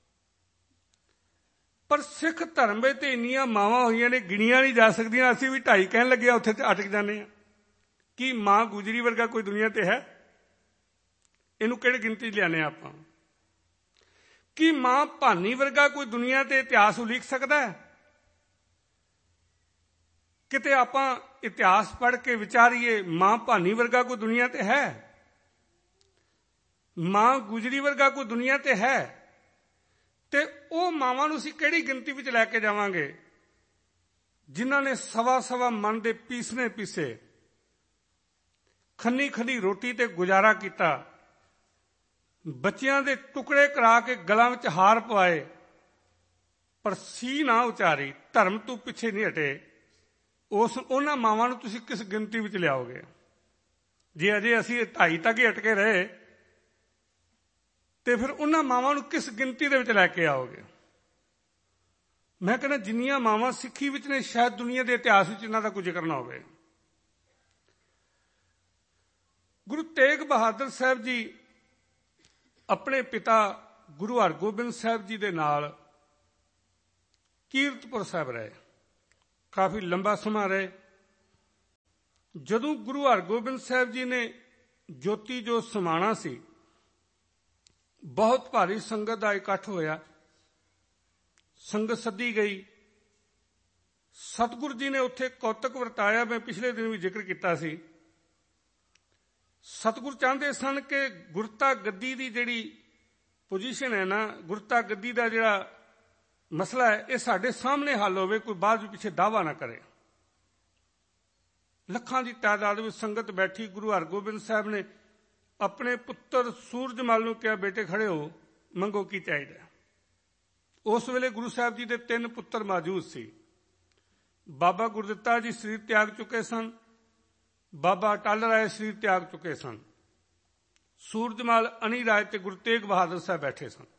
पर सिख धर्म में तो इन्नियां मावां होईयां ने गिणियां नहीं जा सकदियां। असीं भी ढाई कहन लगे उत्थे अटक जाने आ। कि मां गुजरी वर्गा कोई दुनिया ते है? इनू किहड़ी गिनती लियाने आपां? कि मां भानी वर्गा कोई दुनिया ते इतिहास उलीक सकदा है? किते आपां इतिहास पढ़ के विचारीए मां भानी वर्गा कोई दुनिया ते है? मां गुजरी वर्गा कोई दुनिया ते है? ते ਉਹ ਮਾਵਾਂ ਨੂੰ ਅਸੀਂ ਕਿਹੜੀ ਗਿਣਤੀ ਵਿੱਚ ਲੈ ਕੇ ਜਾਵਾਂਗੇ ਜਿਨ੍ਹਾਂ ਨੇ ਸਵਾ ਸਵਾ ਮਨ ਦੇ ਪੀਸਨੇ ਪੀਸੇ, ਖੰਨੀ ਖੰਨੀ ਰੋਟੀ ਤੇ ਗੁਜ਼ਾਰਾ ਕੀਤਾ, ਬੱਚਿਆਂ ਦੇ ਟੁਕੜੇ ਕਰਾ ਕੇ ਗਲਾਂ ਵਿੱਚ ਹਾਰ ਪਵਾਏ, ਪਰ ਸੀ ਨਾ ਉਚਾਰੀ, ਧਰਮ ਤੋਂ ਪਿੱਛੇ ਨਹੀਂ ਹਟੇ। ਉਸ ਉਹਨਾਂ ਮਾਵਾਂ ਨੂੰ ਤੁਸੀਂ ਕਿਸ ਗਿਣਤੀ ਵਿੱਚ ਲਿਆਓਗੇ? ਜੇ ਅਜੇ ਅਸੀਂ ਢਾਈ ਤੱਕ ਹੀ ਅਟਕੇ ਰਹੇ ਤੇ ਫਿਰ ਉਹਨਾਂ ਮਾਵਾਂ ਨੂੰ ਕਿਸ ਗਿਣਤੀ ਦੇ ਵਿੱਚ ਲੈ ਕੇ ਆਓਗੇ? ਮੈਂ ਕਹਿੰਦਾ ਜਿੰਨੀਆਂ ਮਾਵਾਂ ਸਿੱਖੀ ਵਿੱਚ ਨੇ ਸ਼ਾਇਦ ਦੁਨੀਆ ਦੇ ਇਤਿਹਾਸ ਵਿੱਚ ਇਹਨਾਂ ਦਾ ਕੋਈ ਜ਼ਿਕਰ ਨਾ ਹੋਵੇ। ਗੁਰੂ ਤੇਗ ਬਹਾਦਰ ਸਾਹਿਬ ਜੀ ਆਪਣੇ ਪਿਤਾ ਗੁਰੂ ਹਰਗੋਬਿੰਦ ਸਾਹਿਬ ਜੀ ਦੇ ਨਾਲ ਕੀਰਤਪੁਰ ਸਾਹਿਬ ਰਹੇ। ਕਾਫੀ ਲੰਬਾ ਸਮਾਂ ਰਹੇ। ਜਦੋਂ ਗੁਰੂ ਹਰਗੋਬਿੰਦ ਸਾਹਿਬ ਜੀ ਨੇ ਜੋਤੀ ਜੋ ਸਮਾਣਾ ਸੀ, ਬਹੁਤ ਭਾਰੀ ਸੰਗਤ ਦਾ ਇਕੱਠ ਹੋਇਆ, ਸੰਗਤ ਸੱਦੀ ਗਈ। ਸਤਿਗੁਰੂ ਜੀ ਨੇ ਉੱਥੇ ਕੌਤਕ ਵਰਤਾਇਆ। ਮੈਂ ਪਿਛਲੇ ਦਿਨ ਵੀ ਜ਼ਿਕਰ ਕੀਤਾ ਸੀ। ਸਤਿਗੁਰੂ ਚਾਹੁੰਦੇ ਸਨ ਕਿ ਗੁਰਤਾ ਗੱਦੀ ਦੀ ਜਿਹੜੀ ਪੋਜੀਸ਼ਨ ਹੈ ਨਾ, ਗੁਰਤਾ ਗੱਦੀ ਦਾ ਜਿਹੜਾ ਮਸਲਾ ਹੈ, ਇਹ ਸਾਡੇ ਸਾਹਮਣੇ ਹੱਲ ਹੋਵੇ, ਕੋਈ ਬਾਅਦ ਵਿੱਚ ਪਿੱਛੇ ਦਾਅਵਾ ਨਾ ਕਰੇ। ਲੱਖਾਂ ਦੀ ਤਾਦਾਦ ਵਿੱਚ ਸੰਗਤ ਬੈਠੀ। ਗੁਰੂ ਹਰਗੋਬਿੰਦ ਸਾਹਿਬ ਨੇ ਆਪਣੇ ਪੁੱਤਰ ਸੂਰਜਮਲ ਨੂੰ ਕਿਹਾ, ਬੇਟੇ ਖੜੇ ਹੋ, ਮੰਗੋ ਕੀ ਚਾਹੀਦਾ। ਉਸ ਵੇਲੇ ਗੁਰੂ ਸਾਹਿਬ ਜੀ ਦੇ ਤਿੰਨ ਪੁੱਤਰ ਮੌਜੂਦ ਸੀ। ਬਾਬਾ ਗੁਰਦਿੱਤਾ ਜੀ ਸਰੀਰ ਤਿਆਗ ਚੁੱਕੇ ਸਨ, ਬਾਬਾ ਅਟੱਲ ਰਾਏ ਸਰੀਰ ਤਿਆਗ ਚੁੱਕੇ ਸਨ, ਸੂਰਜਮਲ, ਅਣੀ ਰਾਏ ਤੇ ਗੁਰੂ ਤੇਗ ਬਹਾਦਰ ਸਾਹਿਬ ਬੈਠੇ ਸਨ।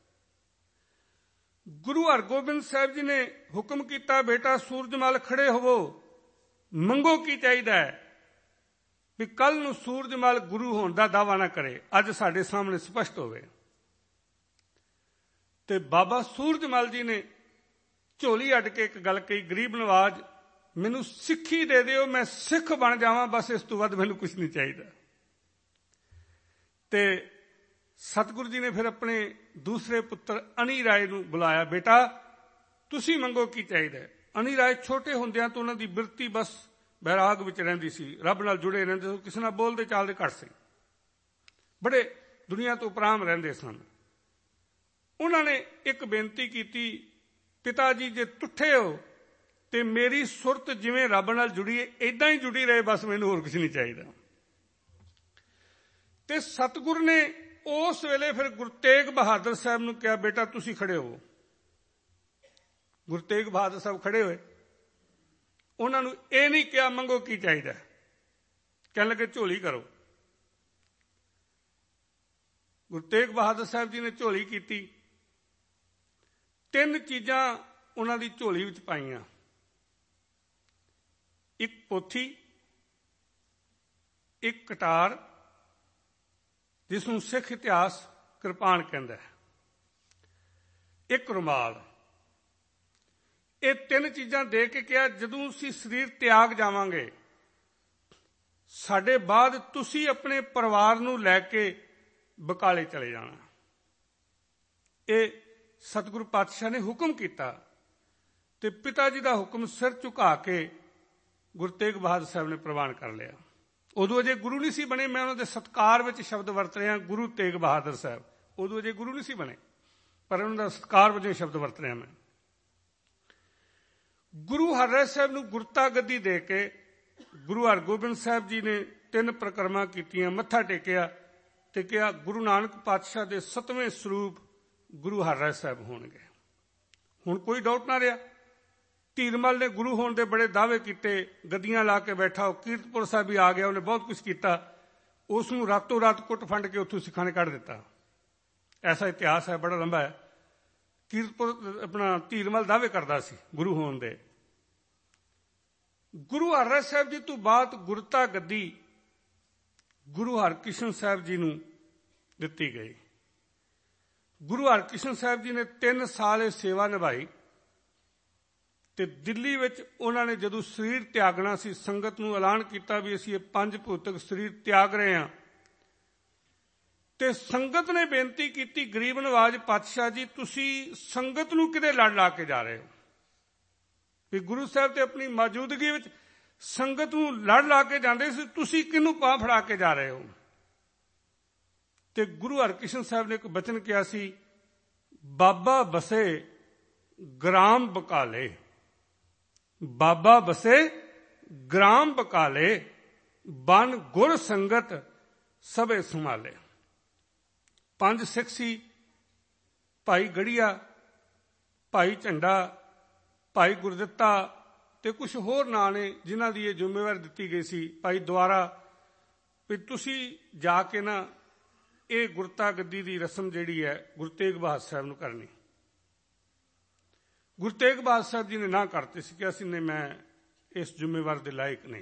ਗੁਰੂ ਹਰਗੋਬਿੰਦ ਸਾਹਿਬ ਜੀ ਨੇ ਹੁਕਮ ਕੀਤਾ, ਬੇਟਾ ਸੂਰਜਮਲ ਖੜੇ ਹੋਵੋ, ਮੰਗੋ ਕੀ ਚਾਹੀਦਾ ਹੈ। ਵੀ ਕੱਲ ਨੂੰ ਸੂਰਜਮਲ ਗੁਰੂ ਹੋਣ ਦਾ ਦਾਅਵਾ ਨਾ ਕਰੇ, ਅੱਜ ਸਾਡੇ ਸਾਹਮਣੇ ਸਪਸ਼ਟ ਹੋਵੇ। ਤੇ ਬਾਬਾ ਸੂਰਜਮਲ ਜੀ ਨੇ ਝੋਲੀ ਅੱਡ ਕੇ ਇੱਕ ਗੱਲ ਕਹੀ, ਗਰੀਬ ਨਵਾਜ, ਮੈਨੂੰ ਸਿੱਖੀ ਦੇ ਦਿਓ, ਮੈਂ ਸਿੱਖ ਬਣ ਜਾਵਾਂ, ਬਸ ਇਸ ਤੋਂ ਵੱਧ ਮੈਨੂੰ ਕੁਝ ਨਹੀਂ ਚਾਹੀਦਾ। ਤੇ ਸਤਿਗੁਰੂ ਜੀ ਨੇ ਫਿਰ ਆਪਣੇ ਦੂਸਰੇ ਪੁੱਤਰ ਅਣੀ ਰਾਏ ਨੂੰ ਬੁਲਾਇਆ, ਬੇਟਾ ਤੁਸੀਂ ਮੰਗੋ ਕੀ ਚਾਹੀਦਾ। ਅਣੀ ਰਾਏ ਛੋਟੇ ਹੁੰਦਿਆਂ ਤੋਂ ਉਹਨਾਂ ਦੀ ਬਿਰਤੀ ਬਸ ਬੈਰਾਗ ਵਿੱਚ ਰਹਿੰਦੀ ਸੀ, ਰੱਬ ਨਾਲ ਜੁੜੇ ਰਹਿੰਦੇ ਸੀ, ਕਿਸੇ ਨਾਲ ਬੋਲਦੇ ਚਾਲਦੇ ਘੱਟ ਸੀ, ਬੜੇ ਦੁਨੀਆ ਤੋਂ ਉਪਰਾਮ ਰਹਿੰਦੇ ਸਨ। ਉਹਨਾਂ ਨੇ ਇੱਕ ਬੇਨਤੀ ਕੀਤੀ, ਪਿਤਾ ਜੀ ਜੇ ਟੁੱਟੇ ਹੋ ਤੇ ਮੇਰੀ ਸੁਰਤ ਜਿਵੇਂ ਰੱਬ ਨਾਲ ਜੁੜੀ ਹੈ ਇੱਦਾਂ ਹੀ ਜੁੜੀ ਰਹੇ, ਬਸ ਮੈਨੂੰ ਹੋਰ ਕੁਝ ਨਹੀਂ ਚਾਹੀਦਾ। ਤੇ ਸਤਿਗੁਰ ਨੇ ਉਸ ਵੇਲੇ ਫਿਰ ਗੁਰੂ ਤੇਗ ਬਹਾਦਰ ਸਾਹਿਬ ਨੂੰ ਕਿਹਾ, ਬੇਟਾ ਤੁਸੀਂ ਖੜੇ ਹੋ। ਗੁਰੂ ਤੇਗ ਬਹਾਦਰ ਸਾਹਿਬ ਖੜੇ ਹੋਏ। ਉਹਨਾਂ ਨੂੰ ਇਹ ਨਹੀਂ ਕਿਹਾ ਮੰਗੋ ਕੀ ਚਾਹੀਦਾ, ਕਹਿਣ ਲੱਗੇ ਝੋਲੀ ਕਰੋ। ਗੁਰੂ ਤੇਗ ਬਹਾਦਰ ਸਾਹਿਬ ਜੀ ਨੇ ਝੋਲੀ ਕੀਤੀ। ਤਿੰਨ ਚੀਜ਼ਾਂ ਉਹਨਾਂ ਦੀ ਝੋਲੀ ਵਿੱਚ ਪਾਈਆਂ, ਇੱਕ ਪੋਥੀ, ਇੱਕ ਕਟਾਰ ਜਿਸ ਨੂੰ ਸਿੱਖ ਇਤਿਹਾਸ ਕਿਰਪਾਨ ਕਹਿੰਦਾ ਹੈ, ਇੱਕ ਰੁਮਾਲ। ਇਹ ਤਿੰਨ ਚੀਜ਼ਾਂ ਦੇ ਕੇ ਕਿਹਾ, ਜਦੋਂ ਅਸੀਂ ਸਰੀਰ ਤਿਆਗ ਜਾਵਾਂਗੇ, ਸਾਡੇ ਬਾਅਦ ਤੁਸੀਂ ਆਪਣੇ ਪਰਿਵਾਰ ਨੂੰ ਲੈ ਕੇ ਬਕਾਲੇ ਚਲੇ ਜਾਣਾ। ਇਹ ਸਤਿਗੁਰੂ ਪਾਤਸ਼ਾਹ ਨੇ ਹੁਕਮ ਕੀਤਾ ਤੇ ਪਿਤਾ ਜੀ ਦਾ ਹੁਕਮ ਸਿਰ ਝੁਕਾ ਕੇ ਗੁਰੂ ਤੇਗ ਬਹਾਦਰ ਸਾਹਿਬ ਨੇ ਪ੍ਰਵਾਨ ਕਰ ਲਿਆ। ਉਦੋਂ ਅਜੇ ਗੁਰੂ ਨਹੀਂ ਸੀ ਬਣੇ, ਮੈਂ ਉਹਨਾਂ ਦੇ ਸਤਿਕਾਰ ਵਿੱਚ ਸ਼ਬਦ ਵਰਤ ਰਿਹਾ, ਗੁਰੂ ਤੇਗ ਬਹਾਦਰ ਸਾਹਿਬ। ਉਦੋਂ ਅਜੇ ਗੁਰੂ ਨਹੀਂ ਸੀ ਬਣੇ, ਪਰ ਉਹਨਾਂ ਦਾ ਸਤਿਕਾਰ ਵਜੋਂ ਸ਼ਬਦ ਵਰਤ ਰਿਹਾ ਮੈਂ। ਗੁਰੂ ਹਰਿਰਾਏ ਸਾਹਿਬ ਨੂੰ ਗੁਰਤਾ ਗੱਦੀ ਦੇ ਕੇ ਗੁਰੂ ਹਰਗੋਬਿੰਦ ਸਾਹਿਬ ਜੀ ਨੇ ਤਿੰਨ ਪ੍ਰਕਰਮਾਂ ਕੀਤੀਆਂ, ਮੱਥਾ ਟੇਕਿਆ ਤੇ ਕਿਹਾ, ਗੁਰੂ ਨਾਨਕ ਪਾਤਸ਼ਾਹ ਦੇ ਸੱਤਵੇਂ ਸਰੂਪ ਗੁਰੂ ਹਰਿਰਾਏ ਸਾਹਿਬ ਹੋਣਗੇ। ਹੁਣ ਕੋਈ ਡਾਊਟ ਨਾ ਰਿਹਾ। ਧੀਰਮਲ ਨੇ ਗੁਰੂ ਹੋਣ ਦੇ ਬੜੇ ਦਾਅਵੇ ਕੀਤੇ, ਗੱਦੀਆਂ ਲਾ ਕੇ ਬੈਠਾ, ਉਹ ਕੀਰਤਪੁਰ ਸਾਹਿਬ ਵੀ ਆ ਗਿਆ, ਉਹਨੇ ਬਹੁਤ ਕੁਝ ਕੀਤਾ, ਉਸ ਨੂੰ ਰਾਤੋਂ ਰਾਤ ਕੁੱਟ ਫੰਡ ਕੇ ਉੱਥੋਂ ਸਿੱਖਾਂ ਨੇ ਕੱਢ ਦਿੱਤਾ। ਐਸਾ ਇਤਿਹਾਸ ਹੈ, ਬੜਾ ਲੰਬਾ ਹੈ। ਕੀਰਤਪੁਰ ਆਪਣਾ ਧੀਰਮਲ ਦਾਅਵੇ ਕਰਦਾ ਸੀ ਗੁਰੂ ਹੋਣ ਦੇ। ਗੁਰੂ ਹਰਿਰਾਏ ਸਾਹਿਬ ਜੀ ਤੋਂ ਬਾਅਦ ਗੁਰਤਾ ਗੱਦੀ ਗੁਰੂ ਹਰਕ੍ਰਿਸ਼ਨ ਸਾਹਿਬ ਜੀ ਨੂੰ ਦਿੱਤੀ ਗਈ। ਗੁਰੂ ਹਰਕ੍ਰਿਸ਼ਨ ਸਾਹਿਬ ਜੀ ਨੇ ਤਿੰਨ ਸਾਲ ਇਹ ਸੇਵਾ ਨਿਭਾਈ ਤੇ ਦਿੱਲੀ ਵਿੱਚ ਉਹਨਾਂ ਨੇ ਜਦੋਂ ਸਰੀਰ ਤਿਆਗਣਾ ਸੀ, ਸੰਗਤ ਨੂੰ ਐਲਾਨ ਕੀਤਾ ਵੀ ਅਸੀਂ ਇਹ ਪੰਜ ਭੌਤਿਕ ਸਰੀਰ ਤਿਆਗ ਰਹੇ ਹਾਂ। ਤੇ ਸੰਗਤ ਨੇ ਬੇਨਤੀ ਕੀਤੀ, ਗਰੀਬ ਨਵਾਜ ਪਾਤਸ਼ਾਹ ਜੀ, ਤੁਸੀਂ ਸੰਗਤ ਨੂੰ ਕਿਤੇ ਲੜ ਲਾ ਕੇ ਜਾ ਰਹੇ ਹੋ? ਵੀ ਗੁਰੂ ਸਾਹਿਬ ਤੇ ਆਪਣੀ ਮੌਜੂਦਗੀ ਵਿੱਚ ਸੰਗਤ ਨੂੰ ਲੜ ਲਾ ਕੇ ਜਾਂਦੇ ਸੀ, ਤੁਸੀਂ ਕਿਹਨੂੰ ਪਾ ਫੜਾ ਕੇ ਜਾ ਰਹੇ ਹੋ? ਤੇ ਗੁਰੂ ਹਰਕ੍ਰਿਸ਼ਨ ਸਾਹਿਬ ਨੇ ਇੱਕ ਬਚਨ ਕਿਹਾ ਸੀ, ਬਾਬਾ ਬਸੇ ਗ੍ਰਾਮ ਬਕਾਲੇ, ਬਾਬਾ ਬਸੇ ਗ੍ਰਾਮ ਬਕਾਲੇ, ਬਨ ਗੁਰ ਸੰਗਤ ਸਭੇ ਸੰਭਾਲੇ। ਪੰਜ ਸਿੱਖ ਸੀ, ਭਾਈ ਗੜੀਆ, ਭਾਈ ਝੰਡਾ, ਭਾਈ ਗੁਰਦਿੱਤਾ ਤੇ ਕੁਝ ਹੋਰ ਨਾਂ ਨੇ ਜਿਨ੍ਹਾਂ ਦੀ ਇਹ ਜ਼ਿੰਮੇਵਾਰੀ ਦਿੱਤੀ ਗਈ ਸੀ। ਭਾਈ ਦੁਆਰਾ ਵੀ ਤੁਸੀਂ ਜਾ ਕੇ ਨਾ ਇਹ ਗੁਰਤਾ ਗੱਦੀ ਦੀ ਰਸਮ ਜਿਹੜੀ ਹੈ ਗੁਰੂ ਤੇਗ ਬਹਾਦਰ ਸਾਹਿਬ ਨੂੰ ਕਰਨੀ। ਗੁਰੂ ਤੇਗ ਬਹਾਦਰ ਸਾਹਿਬ ਜੀ ਨੇ ਨਾ ਕਰਤੇ ਸੀ ਕਿ ਅਸੀਂ ਨੇ ਮੈਂ ਇਸ ਜ਼ਿੰਮੇਵਾਰੀ ਦੇ ਲਾਇਕ ਨਹੀਂ।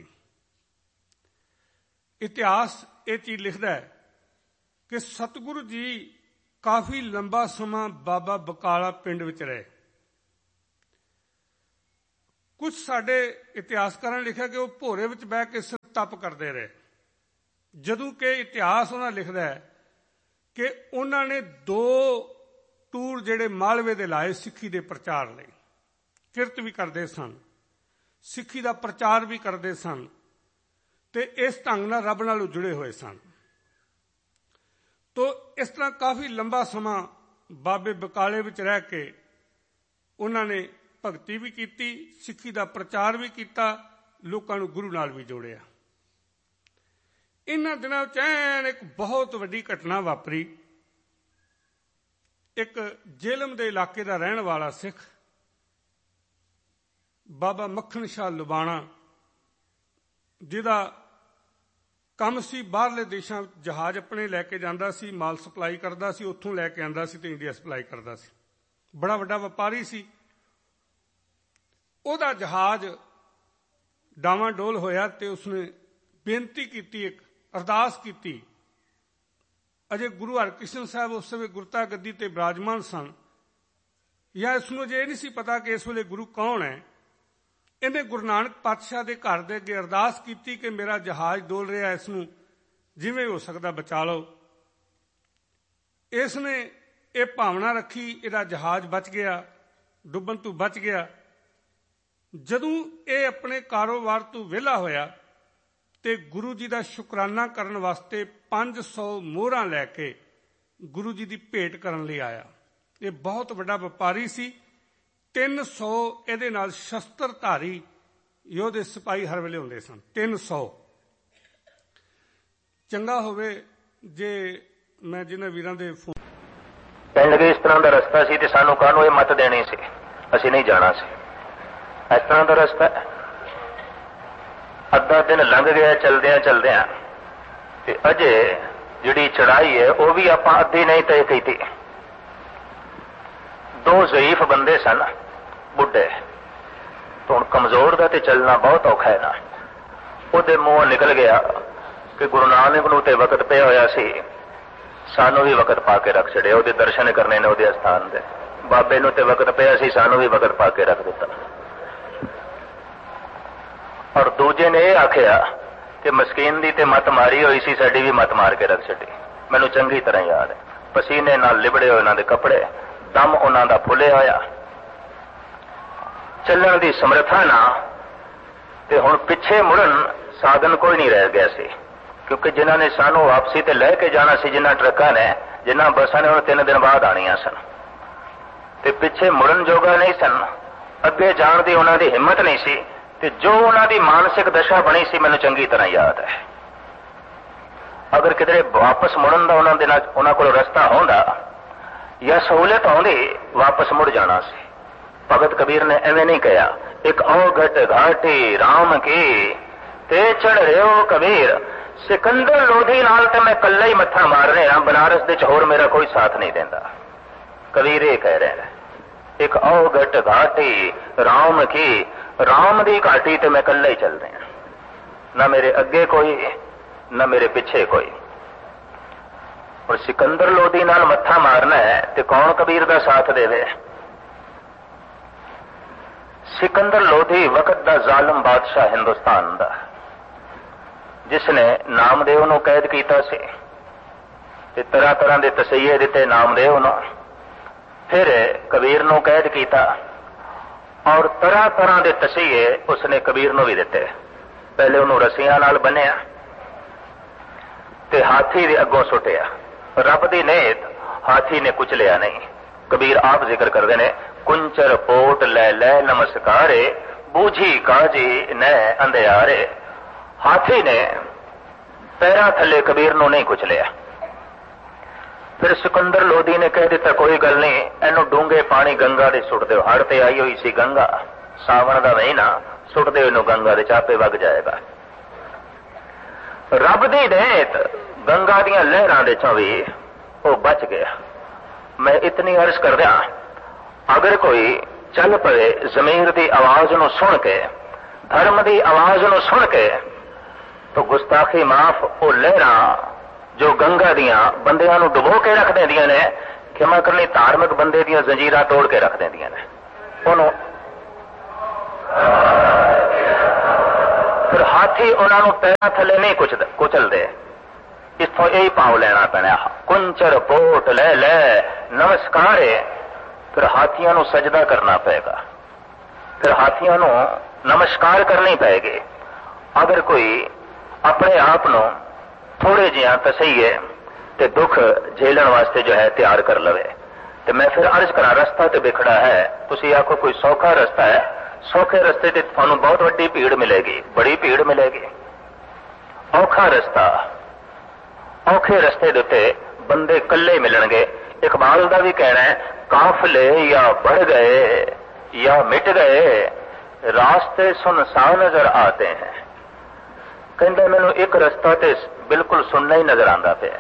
ਇਤਿਹਾਸ ਇਹ ਚੀਜ਼ ਲਿਖਦਾ ਹੈ ਕਿ ਸਤਿਗੁਰੂ ਜੀ ਕਾਫੀ ਲੰਬਾ ਸਮਾਂ ਬਾਬਾ ਬਕਾਲਾ ਪਿੰਡ ਵਿੱਚ ਰਹੇ। ਕੁਝ ਸਾਡੇ ਇਤਿਹਾਸਕਾਰਾਂ ਨੇ ਲਿਖਿਆ ਕਿ ਉਹ ਭੋਰੇ ਵਿੱਚ ਬਹਿ ਕੇ ਸਿਰ ਤਪ ਕਰਦੇ ਰਹੇ, ਜਦੋਂ ਕਿ ਇਤਿਹਾਸ ਉਹਨਾਂ ਲਿਖਦਾ ਹੈ ਕਿ ਉਹਨਾਂ ਨੇ ਦੋ ਟੂਰ ਜਿਹੜੇ ਮਾਲਵੇ ਦੇ ਲਾਏ ਸਿੱਖੀ ਦੇ ਪ੍ਰਚਾਰ ਲਈ। ਕਿਰਤ ਵੀ ਕਰਦੇ ਸਨ, ਸਿੱਖੀ ਦਾ ਪ੍ਰਚਾਰ ਵੀ ਕਰਦੇ ਸਨ, ਤੇ ਇਸ ਢੰਗ ਨਾਲ ਰੱਬ ਨਾਲ ਜੁੜੇ ਹੋਏ ਸਨ। ਤੋ ਇਸ ਤਰ੍ਹਾਂ ਕਾਫੀ ਲੰਬਾ ਸਮਾਂ ਬਾਬੇ ਬਕਾਲੇ ਵਿੱਚ ਰਹਿ ਕੇ ਉਹਨਾਂ ਨੇ ਭਗਤੀ ਵੀ ਕੀਤੀ, ਸਿੱਖੀ ਦਾ ਪ੍ਰਚਾਰ ਵੀ ਕੀਤਾ, ਲੋਕਾਂ ਨੂੰ ਗੁਰੂ ਨਾਲ ਵੀ ਜੋੜਿਆ। ਇਹਨਾਂ ਦਿਨਾਂ ਵਿੱਚ ਐਨ ਇੱਕ ਬਹੁਤ ਵੱਡੀ ਘਟਨਾ ਵਾਪਰੀ। ਇੱਕ ਜੇਲਮ ਦੇ ਇਲਾਕੇ ਦਾ ਰਹਿਣ ਵਾਲਾ ਸਿੱਖ ਬਾਬਾ ਮੱਖਣ ਸ਼ਾਹ ਲੁਬਾਣਾ, ਜਿਹਦਾ ਕੰਮ ਸੀ ਬਾਹਰਲੇ ਦੇਸ਼ਾਂ ਵਿੱਚ ਜਹਾਜ਼ ਆਪਣੇ ਲੈ ਕੇ ਜਾਂਦਾ ਸੀ, ਮਾਲ ਸਪਲਾਈ ਕਰਦਾ ਸੀ, ਉੱਥੋਂ ਲੈ ਕੇ ਆਉਂਦਾ ਸੀ ਤੇ ਇੰਡੀਆ ਸਪਲਾਈ ਕਰਦਾ ਸੀ, ਬੜਾ ਵੱਡਾ ਵਪਾਰੀ ਸੀ। ਉਹਦਾ ਜਹਾਜ਼ ਡਾਵਾਂਡੋਲ ਹੋਇਆ ਤੇ ਉਸਨੇ ਬੇਨਤੀ ਕੀਤੀ, ਇੱਕ ਅਰਦਾਸ ਕੀਤੀ। ਅਜੇ ਗੁਰੂ ਹਰਕ੍ਰਿਸ਼ਨ ਸਾਹਿਬ ਉਸ ਵੇਲੇ ਗੁਰਤਾ ਗੱਦੀ ਤੇ ਬਿਰਾਜਮਾਨ ਸਨ, ਜਾਂ ਇਸਨੂੰ ਅਜੇ ਇਹ ਨਹੀਂ ਸੀ ਪਤਾ ਕਿ ਇਸ ਵੇਲੇ ਗੁਰੂ ਕੌਣ ਹੈ। ਇਹਨੇ ਗੁਰੂ ਨਾਨਕ ਪਾਤਸ਼ਾਹ ਦੇ ਘਰ ਦੇ ਅੱਗੇ ਅਰਦਾਸ ਕੀਤੀ ਕਿ ਮੇਰਾ ਜਹਾਜ਼ ਡੋਲ ਰਿਹਾ, ਇਸ ਨੂੰ ਜਿਵੇਂ ਹੋ ਸਕਦਾ ਬਚਾ ਲਓ। ਇਸ ਨੇ ਇਹ ਭਾਵਨਾ ਰੱਖੀ, ਇਹਦਾ ਜਹਾਜ਼ ਬਚ ਗਿਆ, ਡੁੱਬਣ ਤੋਂ ਬਚ ਗਿਆ। ਜਦੋਂ ਇਹ ਆਪਣੇ ਕਾਰੋਬਾਰ ਤੋਂ ਵਿਹਲਾ ਹੋਇਆ ਤੇ ਗੁਰੂ ਜੀ ਦਾ ਸ਼ੁਕਰਾਨਾ ਕਰਨ ਵਾਸਤੇ ਪੰਜ ਸੌ ਮੋਹਰਾਂ ਲੈ ਕੇ ਗੁਰੂ ਜੀ ਦੀ ਭੇਟ ਕਰਨ ਲਈ ਆਇਆ। ਇਹ ਬਹੁਤ ਵੱਡਾ ਵਪਾਰੀ ਸੀ, ਤਿੰਨ ਸੌ ਇਹਦੇ ਨਾਲ ਸ਼ਸਤਰਧਾਰੀ ਯੋਧੇ ਸਿਪਾਹੀ ਹਰ ਵੇਲੇ ਹੁੰਦੇ ਸਨ, ਤਿੰਨ ਸੌ। ਚੰਗਾ ਹੋਵੇ ਜੇ ਮੈਂ ਜਿਹਨਾਂ ਵੀਰਾਂ ਦੇ ਫੋਨ ਪਿੰਡ ਦੇ ਇਸ ਤਰ੍ਹਾਂ ਦਾ ਰਸਤਾ ਸੀ ਤੇ ਸਾਨੂੰ ਕਾਹਨੂੰ ਇਹ ਮੱਤ ਦੇਣੀ ਸੀ, ਅਸੀਂ ਨਹੀਂ ਜਾਣਾ ਸੀ। ਇਸ ਤਰ੍ਹਾਂ ਦਾ ਰਸਤਾ ਅੱਧਾ ਦਿਨ ਲੰਘ ਗਿਆ ਚਲਦਿਆਂ ਚਲਦਿਆਂ, ਤੇ ਅਜੇ ਜਿਹੜੀ ਚੜਾਈ ਹੈ ਉਹ ਵੀ ਆਪਾਂ ਅੱਧੀ ਨਹੀਂ ਤੈਅ ਕੀਤੀ। ਦੋ ਜ਼ਈਫ ਬੰਦੇ ਸਨ, ਬੁੱਢੇ, ਹੁਣ ਕਮਜ਼ੋਰ ਦਾ ਤੇ ਚੱਲਣਾ ਬਹੁਤ ਔਖਾ ਹੈ ਨਾ। ਉਹਦੇ ਮੂੰਹੋਂ ਨਿਕਲ ਗਿਆ ਕਿ ਗੁਰੂ ਨਾਨਕ ਨੂੰ ਤੇ ਵਕਤ ਪਿਆ ਹੋਇਆ ਸੀ, ਸਾਨੂੰ ਵੀ ਵਕਤ ਪਾ ਕੇ ਰੱਖ ਛੜਿਆ। ਉਹਦੇ ਦਰਸ਼ਨ ਕਰਨੇ ਨੇ ਉਹਦੇ ਅਸਥਾਨ ਦੇ। ਬਾਬੇ ਨੂੰ ਤੇ ਵਕਤ ਪਿਆ ਸੀ, ਸਾਨੂੰ ਵੀ ਵਕਤ ਪਾ ਕੇ ਰੱਖ ਦਿੱਤਾ। ਔਰ ਦੂਜੇ ਨੇ ਇਹ ਆਖਿਆ ਕਿ ਮਸਕੀਨ ਦੀ ਤੇ ਮੱਤ ਮਾਰੀ ਹੋਈ ਸੀ, ਸਾਡੀ ਵੀ ਮੱਤ ਮਾਰ ਕੇ ਰੱਖ ਛੱਡੀ। ਮੈਨੂੰ ਚੰਗੀ ਤਰ੍ਹਾਂ ਯਾਦ ਹੈ, ਪਸੀਨੇ ਨਾਲ ਲਿਬੜੇ ਹੋਏ ਉਹਨਾਂ ਦੇ ਕੱਪੜੇ, ਦਮ ਉਹਨਾਂ ਦਾ ਫੁੱਲਿਆ ਹੋਇਆ, ਚੱਲਣ ਦੀ ਸਮਰੱਥਾ ਨਾ। ਤੇ ਹੁਣ ਪਿੱਛੇ ਮੁੜਨ ਸਾਧਨ ਕੋਈ ਨਹੀਂ ਰਹਿ ਗਿਆ ਸੀ, ਕਿਉਂਕਿ ਜਿਨ੍ਹਾਂ ਨੇ ਸਾਨੂੰ ਵਾਪਸੀ ਤੇ ਲੈ ਕੇ ਜਾਣਾ ਸੀ, ਜਿਨ੍ਹਾਂ ਟਰੱਕਾਂ ਨੇ, ਜਿਨ੍ਹਾਂ ਬੱਸਾਂ ਨੇ, ਉਹ ਤਿੰਨ ਦਿਨ ਬਾਅਦ ਆਣੀਆਂ ਸਨ, ਤੇ ਪਿੱਛੇ ਮੁੜਨ ਜੋਗਾ ਨਹੀਂ ਸਨ। ਅੱਗੇ ਜਾਣ ਦੀ ਉਹਨਾਂ ਦੀ ਹਿੰਮਤ ਨਹੀਂ ਸੀ, ਤੇ ਜੋ ਉਹਨਾਂ ਦੀ ਮਾਨਸਿਕ ਦਸ਼ਾ ਬਣੀ ਸੀ ਮੈਨੂੰ ਚੰਗੀ ਤਰ੍ਹਾਂ ਯਾਦ ਹੈ। ਅਗਰ ਕਿਧਰੇ ਵਾਪਸ ਮੁੜਨ ਦਾ ਉਹਨਾਂ ਦੇ ਨਾਲ ਉਹਨਾਂ ਕੋਲ ਰਸਤਾ ਹੁੰਦਾ ਜਾਂ ਸਹੂਲਤ ਆਉਂਦੀ, ਵਾਪਸ ਮੁੜ ਜਾਣਾ ਸੀ। ਭਗਤ ਕਬੀਰ ਨੇ ਐਵੇਂ ਨਹੀਂ ਕਿਹਾ, ਇੱਕ ਔਗਟ ਘਾਟੀ ਰਾਮ ਕੀ ਤੇ ਚੜ ਰਿਓ ਕਬੀਰ, ਸਿਕੰਦਰ ਲੋਧੀ ਨਾਲ ਤੇ ਮੈਂ ਇਕੱਲਾ ਹੀ ਮੱਥਾ ਮਾਰ ਰਿਹਾ, ਬਨਾਰਸ ਦੇ ਚ ਹੋਰ ਮੇਰਾ ਕੋਈ ਸਾਥ ਨਹੀਂ ਦਿੰਦਾ। ਕਬੀਰ ਇਹ ਕਹਿ ਰਹੇ ਨੇ, ਇੱਕ ਔਗਟ ਘਾਟੀ ਰਾਮ ਕੀ, ਰਾਮ ਦੀ ਘਾਟੀ ਤੇ ਮੈਂ ਇਕੱਲਾ ਹੀ ਚੱਲ ਰਿਹਾ, ਨਾ ਮੇਰੇ ਅੱਗੇ ਕੋਈ ਨਾ ਮੇਰੇ ਪਿੱਛੇ ਕੋਈ। ਔਰ ਸਿਕੰਦਰ ਲੋਧੀ ਨਾਲ ਮੱਥਾ ਮਾਰਨਾ ਹੈ ਤੇ ਕੌਣ ਕਬੀਰ ਦਾ ਸਾਥ ਦੇਵੇ? ਸਿਕੰਦਰ ਲੋਧੀ ਵਕਤ ਦਾ ਜ਼ਾਲਮ ਬਾਦਸ਼ਾਹ ਹਿੰਦੁਸਤਾਨ ਦਾ, ਜਿਸ ਨੇ ਨਾਮਦੇਵ ਨੂੰ ਕੈਦ ਕੀਤਾ ਸੀ ਤੇ ਤਰ੍ਹਾਂ ਤਰ੍ਹਾਂ ਦੇ ਤਸੀਹੇ ਦਿੱਤੇ ਨਾਮਦੇਵ ਨੂੰ, ਫਿਰ ਕਬੀਰ ਨੂੰ ਕੈਦ ਕੀਤਾ ਔਰ ਤਰ੍ਹਾਂ ਤਰ੍ਹਾਂ ਦੇ ਤਸੀਹੇ ਉਸਨੇ ਕਬੀਰ ਨੂੰ ਵੀ ਦਿੱਤੇ। ਪਹਿਲੇ ਉਹਨੂੰ ਰੱਸੀਆਂ ਨਾਲ ਬੰਨਿਆ ਤੇ ਹਾਥੀ ਦੇ ਅੱਗੋਂ ਸੁੱਟਿਆ। ਰੱਬ ਦੀ ਨੇਤ ਹਾਥੀ ਨੇ ਕੁਚਲਿਆ ਨਹੀਂ। ਕਬੀਰ ਆਪ ਜ਼ਿਕਰ ਕਰਦੇ ਨੇ, ਕੁੰਚਰ ਪੋਟ ਲੈ ਲੈ ਨਮਸਕਾਰੇ, ਬੂਝੀ ਕਾਜੀ ਨੈ ਅੰਧਿਆਰੇ। ਹਾਥੀ ਨੇ ਪੈਰਾਂ ਥੱਲੇ ਕਬੀਰ ਨੂੰ ਨਹੀਂ ਕੁਚਲਿਆ। ਫਿਰ ਸਿਕੰਦਰ ਲੋਧੀ ਨੇ ਕਹਿ ਦਿੱਤਾ, ਕੋਈ ਗੱਲ ਨਹੀਂ, ਇਹਨੂੰ ਡੂੰਘੇ ਪਾਣੀ ਗੰਗਾ ਦੇ ਸੁੱਟ ਦਿਓ। ਹੜ ਤੇ ਆਈ ਹੋਈ ਸੀ ਗੰਗਾ, ਸਾਵਣ ਦਾ ਮਹੀਨਾ, ਸੁੱਟ ਦਿਓ ਇਹਨੂੰ ਗੰਗਾ ਦੇ, ਚਾਪੇ ਵਗ ਜਾਏਗਾ। ਰੱਬ ਦੀ ਨੇਤ ਗੰਗਾ ਦੀਆਂ ਲਹਿਰਾਂ ਦੇ ਚੋਂ ਵੀ ਉਹ ਬਚ ਗਿਆ। ਮੈਂ ਇਤਨੀ ਅਰਜ਼ ਕਰਦਾ, ਅਗਰ ਕੋਈ ਚੱਲ ਪਵੇ ਜ਼ਮੀਰ ਦੀ ਆਵਾਜ਼ ਨੂੰ ਸੁਣ ਕੇ, ਧਰਮ ਦੀ ਆਵਾਜ਼ ਨੂੰ ਸੁਣ ਕੇ, ਤਾਂ ਗੁਸਤਾਖੀ ਮਾਫ। ਉਹ ਲਹਿਰਾਂ ਜੋ ਗੰਗਾ ਦੀਆਂ ਬੰਦਿਆਂ ਨੂੰ ਡੁਬੋ ਕੇ ਰੱਖ ਦਿੰਦੀਆਂ ਨੇ, ਖਿਮਾ ਕਰਨੀ ਧਾਰਮਿਕ ਬੰਦੇ ਦੀਆਂ ਜ਼ੰਜੀਰਾਂ ਤੋੜ ਕੇ ਰੱਖ ਦਿੰਦੀਆਂ ਨੇ। ਉਹਨੂੰ फिर हाथी उन्होंने पैरों थले नहीं कुछ कुचलते, इथों यही पाव लेना पैना, कुंचर पोट ले ले नमस्कार है, फिर हाथियों को सजदा करना पेगा, फिर हाथियों को नमस्कार करनी पेगी। अगर कोई अपने आप को थोड़े जिहा तसईए ते दुख झेलन वास्ते जो है तैयार कर लवे, तो मैं फिर अर्ज करा रस्ता तो बिखड़ा है, तुसी आखो कोई सौखा रस्ता है, सौखे रस्ते ते थानू बहुत वड्डी भीड़ मिलेगी, बड़ी भीड़ मिलेगी। औखा रस्ता, औखे रस्ते दे उत्ते बंदे कल्ले मिलणगे। इकबाल का भी कहना है, काफले या बढ़ गए या मिट गए, रास्ते सुनसान नजर आते हैं। कहंदा मैनू एक रस्ता ते बिल्कुल सुनना ही नजर आंदा पिया।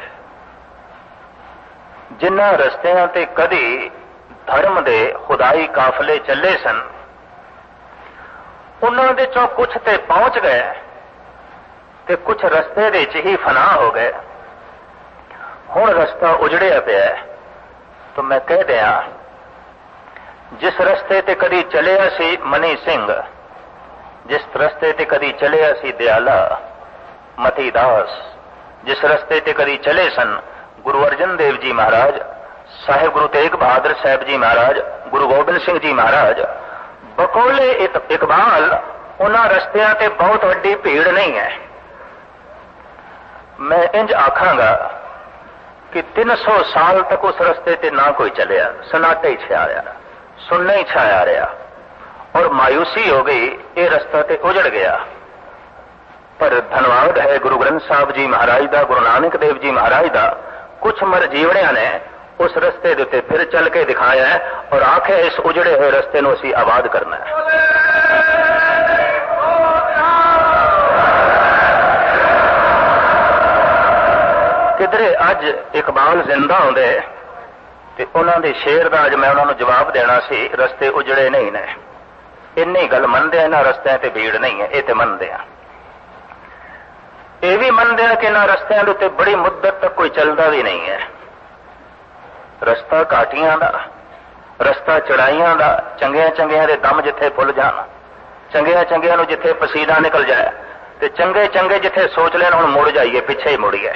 जिन्हां रस्तियां ते कदी धर्म दे खुदाई काफले चले सन, उन्हां दे चों कुछ ते पहुंच गए ते कुछ रस्ते दे च ही फना हो गए। हुण रस्ता उजड़िया पिया है, तो मैं कह दिया, जिस रस्ते ते कदी चलिया सी मनी सिंह, जिस रस्ते ते कदी चलिया सी दयाला मती दास, जिस रस्ते ते कदी चले सन गुरु अर्जन देव जी महाराज, साहिब गुरु तेग बहादुर साहब जी महाराज, गुरु गोबिंद सिंह जी महाराज, बकौले इकबाल उन्हां रस्तियां ते बहुत वड्डी भीड़ नहीं है। मैं इंज आखांगा कि तीन सौ साल तक उस रस्ते ते ना कोई चलिया, सन्नाटा ही छाया, सुनना ही छाया रहा, और मायूसी हो गई, ये रस्ता ते उजड़ गया। पर धन्यवाद है गुरु ग्रंथ साहब जी महाराज दा, गुरु नानक देव जी महाराज दा, कुछ मर जीवड़िया ने उस रस्ते दे उत्ते फिर चल के दिखाया है, और आखे इस उजड़े हुए रस्ते नूं असीं आबाद करना है। किधरे अज इकबाल जिंदा होंदे ते उन्हां दे शेर दा अज मैं उन्हां नूं जवाब देना सी, रस्ते उजड़े नहीं ने, इन्नी गल मनदे, इन्हां रस्तियां ते भीड़ नहीं है, ये ते मनदे आ। ये भी मनते हैं कि इन्हां रस्तियां दे उत्ते बड़ी मुद्दत तक कोई चलता भी नहीं है। रस्ता घाटियां दा, रस्ता चढ़ाइयां दा, चंगियां चंगियां दे दम जिथे फुल जान, चंगियां चंगियां नूं जिथे पसीना निकल जाए, ते चंगे चंगे जिथे सोच लेन हुण मुड़ जाइए, पिछे ही मुड़िए।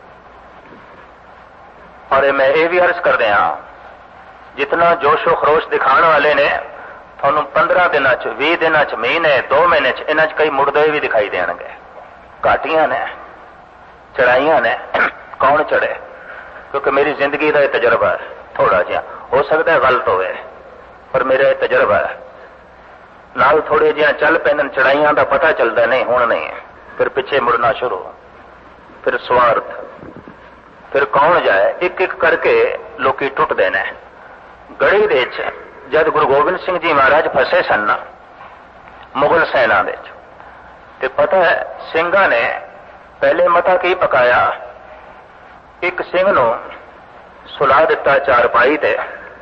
और मैं ये भी अर्ज कर दिया, जितना जोशो खरोश दिखाने वाले ने थानू पंद्रह दिनों च, भी दिनों च, महीने, दो महीने च इन्हां च कई मुड़दे भी दिखाई देंगे। घाटियां ने, चढ़ाइयां ने, कौन चढ़े? क्योंकि मेरी जिंदगी का यह तजर्बा है, थोड़ा जिहा हो सकता है गलत होवे, पर मेरा यह तजर्बा है। नाल थोड़े जिहा चल पैन चढ़ाइयां का पता चलता नहीं, हुण नहीं, फिर पिछे मुड़ना शुरू, फिर स्वार्थ, फिर कौन जाए, एक एक करके लोकी टुटदे ने। गढ़ी दे जद गुरु गोबिंद सिंह जी महाराज फसे सन मुगल सेना दे, ते पता है सिंघा ने पहले मता की पकाया, एक सिंह नूं सुला दिता चारपाई ते,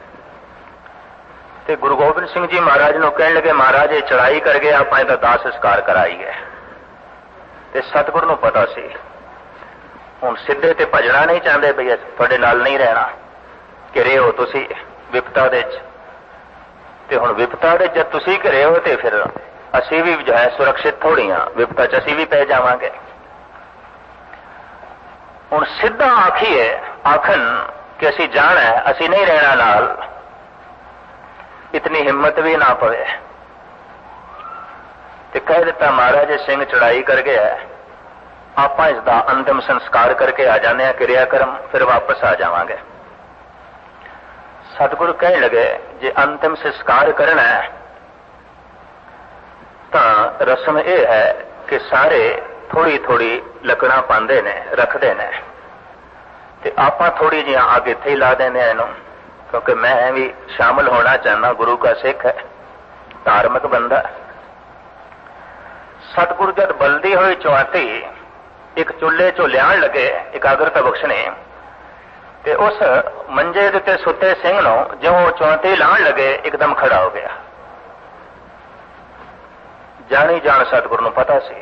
ते गुरु गोबिंद सिंह जी महाराज नूं कहण लगे, महाराज ये चढ़ाई कर गए, आपां इहदा दाह संस्कार कराईए। ते सतगुरु नूं पता सी हुण सिद्धे ते भजना नहीं चाहते, बई तुहाडे नाल नहीं रहना, घिरे हो तुसी विपता दे च, ते हुण विपता दे जद तुसी घिरे हो ते फिर असी भी जो है सुरक्षित थोड़ी हाँ, विपता च असी भी पै जावांगे। हुण सीधा आखिए आखन कि असी जाना है, असी नहीं रहना नाल, इतनी हिम्मत भी ना पवे। ते कह दिता महाराज सिंह चढ़ाई कर गया है, आप इसका अंतिम संस्कार करके आ जाने हैं, क्रियाक्रम फिर वापस आ जावांगे। सतगुरु कह लगे, जे अंतिम संस्कार करना है तो रस्म यह है कि सारे थोड़ी थोड़ी लकड़ा पाते ने, रखते ने, ते आपां थोड़ी जी आगे इत्थे ही ला देने इनू, क्योंकि मैं भी शामिल होना चाहना, गुरु का सिख है, धार्मिक बंदा। सतगुरु जद बलदी हुई चौंती एक चुल्हे चो लियाण लगे एकाग्रता बख्शने, ते उस मंजे दे उत्ते सुते सिंह नूं जो चौंती लाण लगे एकदम खड़ा हो गया। जानी जान सतगुरु नूं पता सी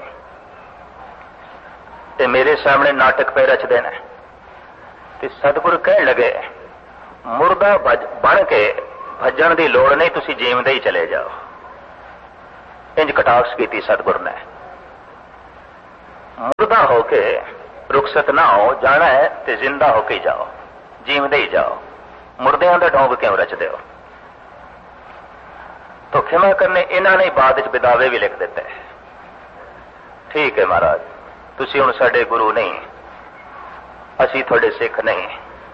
ते मेरे सामने नाटक पे रचदे ने, ते सतगुरु कह लगे, मुर्दा बन के भजन की लोड़ नहीं, तुसी जीवदे ही चले जाओ। इंज कटाक्ष की सतगुर ने। मुर्दा होके रुखसत ना हो जाना है तो जिंदा होके जाओ, जीवदे ही जाओ, मुर्दियां का ढोंग क्यों रचते हो। तो खिमा करने इन्होंने बाद विदावे भी लिख दिते। ठीक है महाराज, तुसी हुण साडे गुरु नहीं, असी थोड़े सिख नहीं।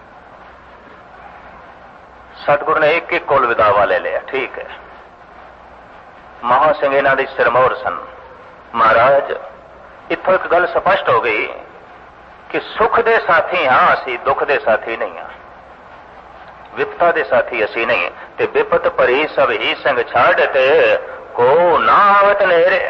सतगुरु ने एक एक कोल विदावा ले लिया। ठीक है, महा सिंह इन्हां दी सिरमौर सन। महाराज इत्थों एक गल स्पष्ट हो गई कि सुख दे साथी हाँ, असी दुख दे साथी नहीं हाँ, विपता दे साथी असी नहीं। ते विपत भरी सब ही संग छाड़ ते को ना आवत नेरे।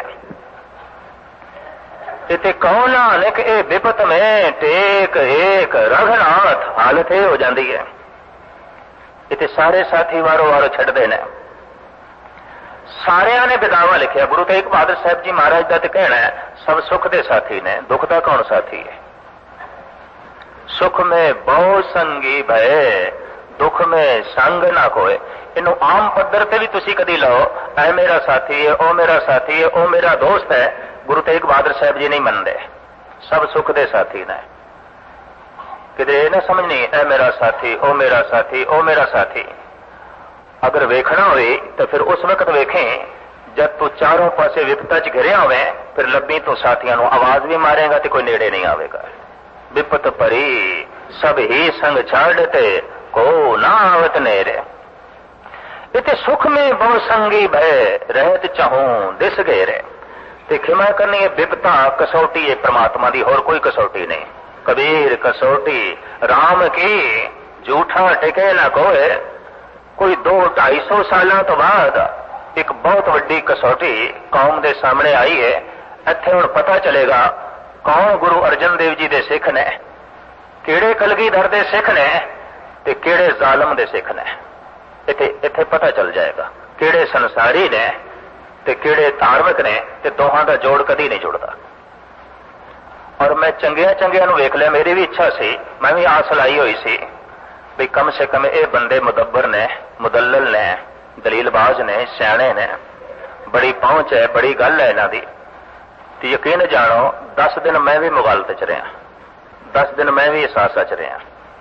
इते कौन नानक ए विपत में टेक एक रघुनाथ हालत ये हो जाती है। इते सारे साथी वारो वारो छड़ते ने। सारिया ने विदावा लिखिया। गुरु तेग बहादुर साहब जी महाराज का तो कहना है सब सुख दे साथी ने, दुख का कौन साथी है। सुख में बहु संगी भय, दुख में संग ना कोय। इनू आम पद्धर से भी तुसी कदी लो, ऐ मेरा साथी है, ओ मेरा साथी है, ओ मेरा दोस्त है। गुरु तेग बहादुर साहब जी नहीं मनते। सब सुख दे साथी ने। किधर ये ना समझनी ऐ मेरा साथी, ओ मेरा साथी, ओ मेरा साथी। अगर वेखना हो तो फिर उस वक्त वेखें जब तू चारों पासे विपता च घिरिया होवे, फिर लब्बी तो साथियों को आवाज भी मारेगा तो कोई नेड़े नहीं आवेगा। विपत भरी सब ही संग छाड़ते को ना आवत नेरे। इते सुख में बहु संगी भय, रहत चाहूं दिस घेरे। ते खिमा करनी है विपता कसौटी है परमात्मा दी, और कोई कसौटी नहीं। कबीर कसौटी राम की झूठा टिके ना कोय। कोई दो ढाई सौ साल तो बाद एक बहुत वड्डी कसौटी कौम के सामने आई है। इत्थे हुण पता चलेगा कौन गुरु अर्जन देव जी दे सिख ने, केड़े कलगीधर दे सिख ने ते केड़े जालम दे सिख ने। इत्थे इत्थे पता चल जाएगा केड़े संसारी ने ते केड़े धार्मिक ने, ते दोहां दा जोड़ कदी नहीं जुड़ता। और मैं चंगिया चंगिया नूं वेख लिया। मेरी भी इच्छा सी, मैं भी आस लाई हुई सी भी कम से कम ये बंदे मुदब्बर ने, मुदल्लल ने, दलीलबाज ने, सियाणे ने, बड़ी पहुंच है, बड़ी गल है इन्हां दी। तो यकीन जानो दस दिन मैं भी मुगालते च रहा, दस दिन मैं भी एहसास च रहा।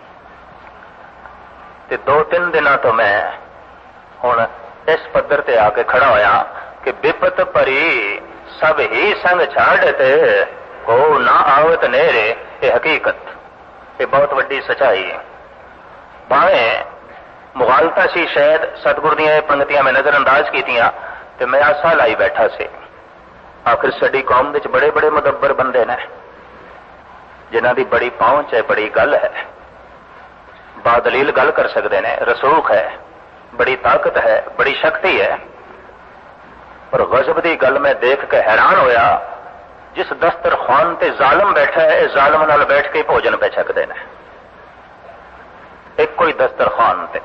ते दो तीन दिनों तो मैं हुण इस पद्धर ते आके खड़ा होया कि विपत भरी सब ही संग छाड़ते को ना आवत नेरे। ये हकीकत, ये बहुत वड्डी सच्चाई है। भावें मुगालता सी शायद सतगुर दियां पंक्तियां मैं नजरअंदाज कीतियां ते मैं आसा लाई बैठा से। आखिर साडी कौम विच बड़े बड़े मुदब्बर बंदे ने जिन्हां दी बड़ी पहुंच है, बड़ी गल है, बादलील गल कर सकते हैं, रसूख है, बड़ी ताकत है, बड़ी शक्ति है। पर गजब दी गल मैं देख के हैरान होया, जिस दस्तरखान ते जालम बैठा है, जालम नाल बैठ के भोजन पे छकते हैं। एक कोई दस्तरखान ते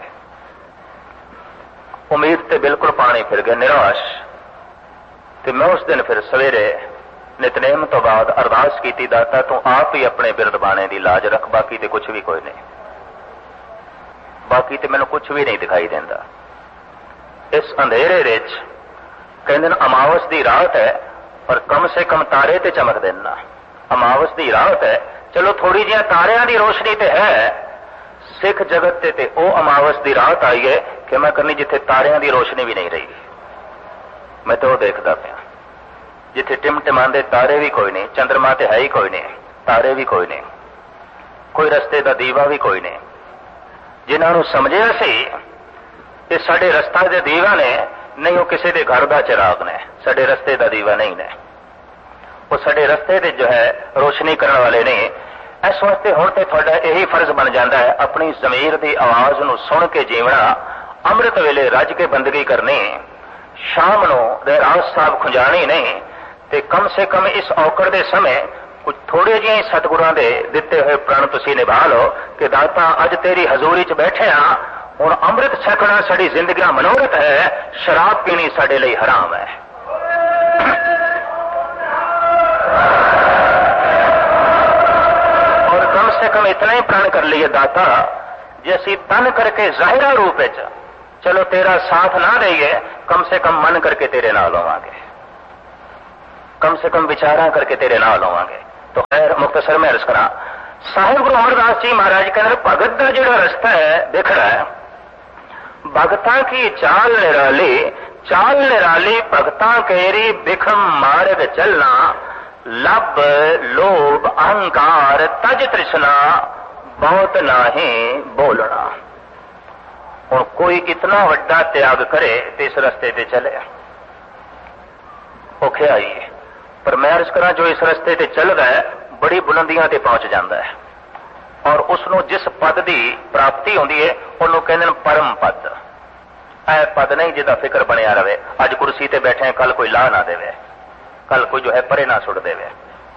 उम्मीद ते बिल्कुल पानी फिर गए, निराश। ते मैं उस दिन फिर सवेरे नितनेम तो बाद अरदास की, दाता तू आप ही अपने बिरद बाणे की लाज रख, बाकी ते कुछ भी कोई नहीं, बाकी ते मैनू कुछ भी नहीं दिखाई देता। इस अंधेरे विच कहंदे अमावस की रात है, पर कम से कम तारे ते चमक देना। अमावस की रात है, चलो थोड़ी जी तारियां की रोशनी ते है। सिख जगत ते, ते ओ अमावस की रात आई है कि मैं करनी जिथे तारियां की रोशनी भी नहीं रही। मैं तो देखता पाया जिथे टिमटिमांदे तारे भी कोई नहीं, चंद्रमा ते है ही कोई नहीं, तारे भी कोई नहीं, कोई रस्ते का दीवा भी कोई नहीं। जिन्होंने समझिया सी ये साडे रस्ता दे दीवा ने, नहीं वो किसी के घर का चिराग ने, साडे रस्ते का दीवा नहीं ने, वो साडे रस्ते दे जो है रोशनी करने वाले नहीं। इस वास्ते हुण ते तुहाडा यही फर्ज बन जाता है अपनी जमीर की आवाज नूं सुन के जीवना, अमृत वेले रज के बंदगी करनी, शाम नूं रहरास साहब खुंजानी नहीं। ते कम से कम इस औकड़ के समय कुछ थोड़े जिहे सतगुरां दे दिते हुए प्रण तुसी निभा लो कि दाता अज तेरी हजूरी च बैठे हाँ, हुण अमृत छकना साडी जिंदगी दा मनोरथ है, शराब पीनी साडे लई हराम है। और कम से कम इतना ही प्रण कर लिए दाता, जे असीं तन करके जाहिरा रूप विच चलो तेरा साथ ना देइए, कम से कम मन करके तेरे नाल होवांगे। कम से कम विचारा करके तेरे नाल होवांगे। तो खैर मुख्तसर में अर्ज करा, साहिब गुरु अमरदास जी महाराज कहते भगत का जो रास्ता है देख रहा है, भगतां की चाल निराली, चाल निराली भगतां केरी बिखम मार्ग चलना, लब लोभ अहंकार तज तृष्णा बहुत नाही बोलना। और कोई इतना वड्डा त्याग करे तो इस रस्ते ते चले औखे आइए, पर मैं अर्ज करा जो इस रस्ते ते चल रहा है बड़ी बुलंदियां ते पहुंच जाता है और उसनों जिस पद की प्राप्ति होती है उन्होंने कहते परम पद। ऐ पद नहीं जिदा फिक्र बनया रहे, अज कुर्सी ते बैठे कल कोई ला ना देवे, कल कोई जो है परे ना सुट देवे।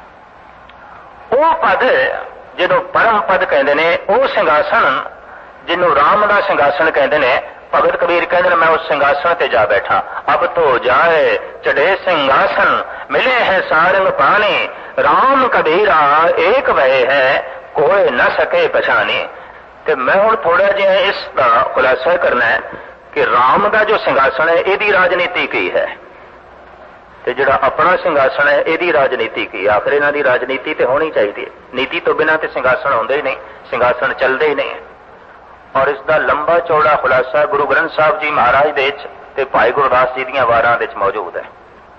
वो पद जिन्हों परम पद कहते ने, वो सिंघासन जिन्हों राम का सिंघासन कहते ने, भगत कबीर कहते मैं उस सिंघासन ते जा बैठा। अब तो जाए चढ़े सिंघासन, मिले हैं सारंग पानी, राम कबीरा एक वह है कोई न सके पछानी। ते मैं हुण थोड़ा जिहा इसका खुलासा करना है कि राम का जो सिंघासन है यदी राजनीति की है, ते जिहड़ा अपना सिंघासन है यदी राजनीति की। आखिर इन्हां दी राजनीति ते होनी चाहिए, नीति तो बिना ते सिंघासन होंदे ही नहीं, सिंघासन चलते ही नहीं। और इसका लंबा चौड़ा खुलासा गुरु ग्रंथ साहब जी महाराज दे ते भाई गुरदास जी दीयां वारां दे मौजूद है।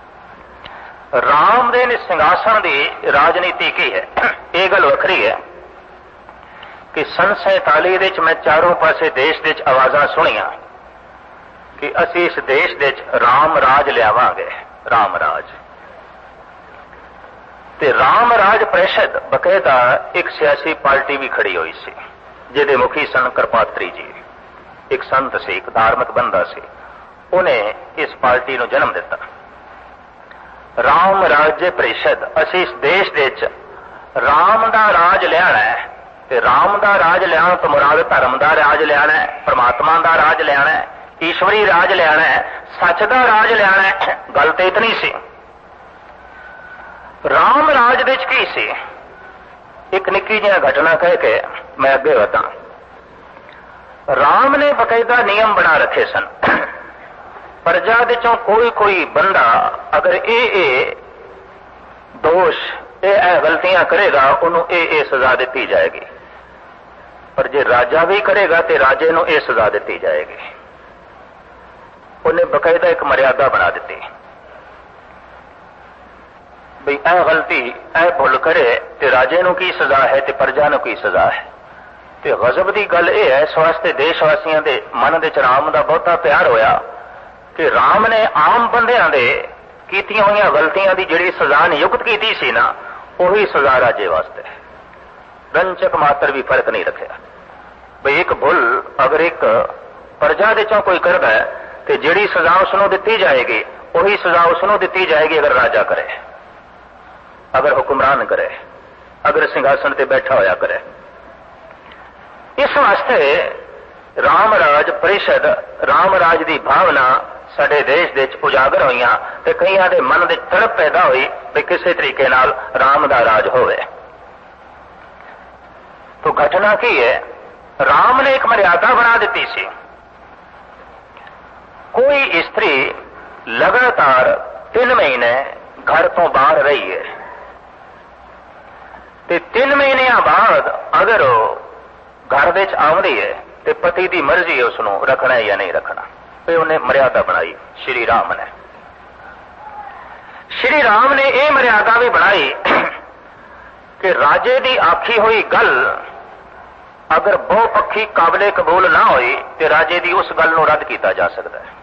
राम दे सिंघासन की राजनीति की है, यह गल वखरी है कि सन सैताली दे मैं चारों पासे देश दे आवाज़ां सुनिया कि असी इस देश दे राम राज लियावांगे, राम राज। ते राम राज परिषद बकायदा एक सियासी पार्टी भी खड़ी हुई सी, जिहदे मुखी सन कृपात्री जी, एक संत से, एक धार्मिक बंदा से, उन्हें इस पार्टी को जन्म दिता। राम राज्य परिषद, असी इस देश दे राम दा राज लियाना है, ते राम दा राज लियाण तो मुराद धर्म दा राज लियाना है, परमात्मा दा राज लियाना है, ईश्वरी राज लियाना है, सच दा राज लियाना है। गल तो इतनी सी। राम राज दे की सी, एक निक्की जिहा घटना कह के मैं अगे वधा। राम ने बकायदा नियम बना रखे सन, प्रजा दे चों कोई कोई बंदा अगर ए ए दोष ए ए गलतियां करेगा उन्होंने ए ए सजा दी जाएगी, पर जे राजा भी करेगा तो राजे नूं ए सजा दी जाएगी। उन्हें बकायदा एक मर्यादा बना दी भी ए गलती ए भुल करे तो राजे नूं की सजा है तो प्रजा नूं की सजा है। तो गजब की गल यह है, इस वास्ते देशवासियों के मन के राम का बहुता प्यार होया कि राम ने आम बंदियां दे कीतियां हुई गलतियां की जिहड़ी सजा नियुक्त की सी ना, उही सजा राजे वास्ते, रंचक मात्र भी फर्क नहीं रखा। भाई एक भुल अगर एक प्रजा दे चों कोई करदा है तो जिहड़ी सजा उसनों दी जाएगी उही सजा उसनों दी जाएगी अगर राजा करे, अगर हुक्मरान करे, अगर सिंघासन ते बैठा होया करे। इस वास्ते राम राज परिषद, राम राज की भावना साडे देश दे उजागर हुई ते कईयां दे मन दे तड़प पैदा हुई भी किसी तरीके नाल राम दा राज होवे। तो घटना की है, राम ने एक मर्यादा बना दी सी, कोई स्त्री लगातार तीन महीने घर तो बाहर रही है ते तीन महीने बाद अगर घर विच आउंदी है तो पति की मर्जी है उसनों रखना है या नहीं रखना। तो उन्हें मर्यादा बनाई श्री राम ने। श्री राम ने यह मर्यादा भी बनाई कि राजे की आखी हुई गल अगर बहुपक्षी काबिले कबूल ना होई तो राजे की उस गल को रद्द किया जा सकता है।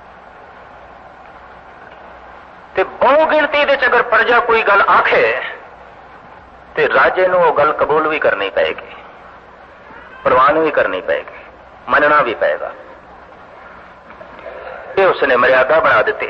ते बहु गिनती दे अगर प्रजा कोई गल आखे तो राजे को गल कबूल भी करनी पेगी, प्रवान भी करनी पेगी, मनना भी पेगा। ये उसने मर्यादा बना दी।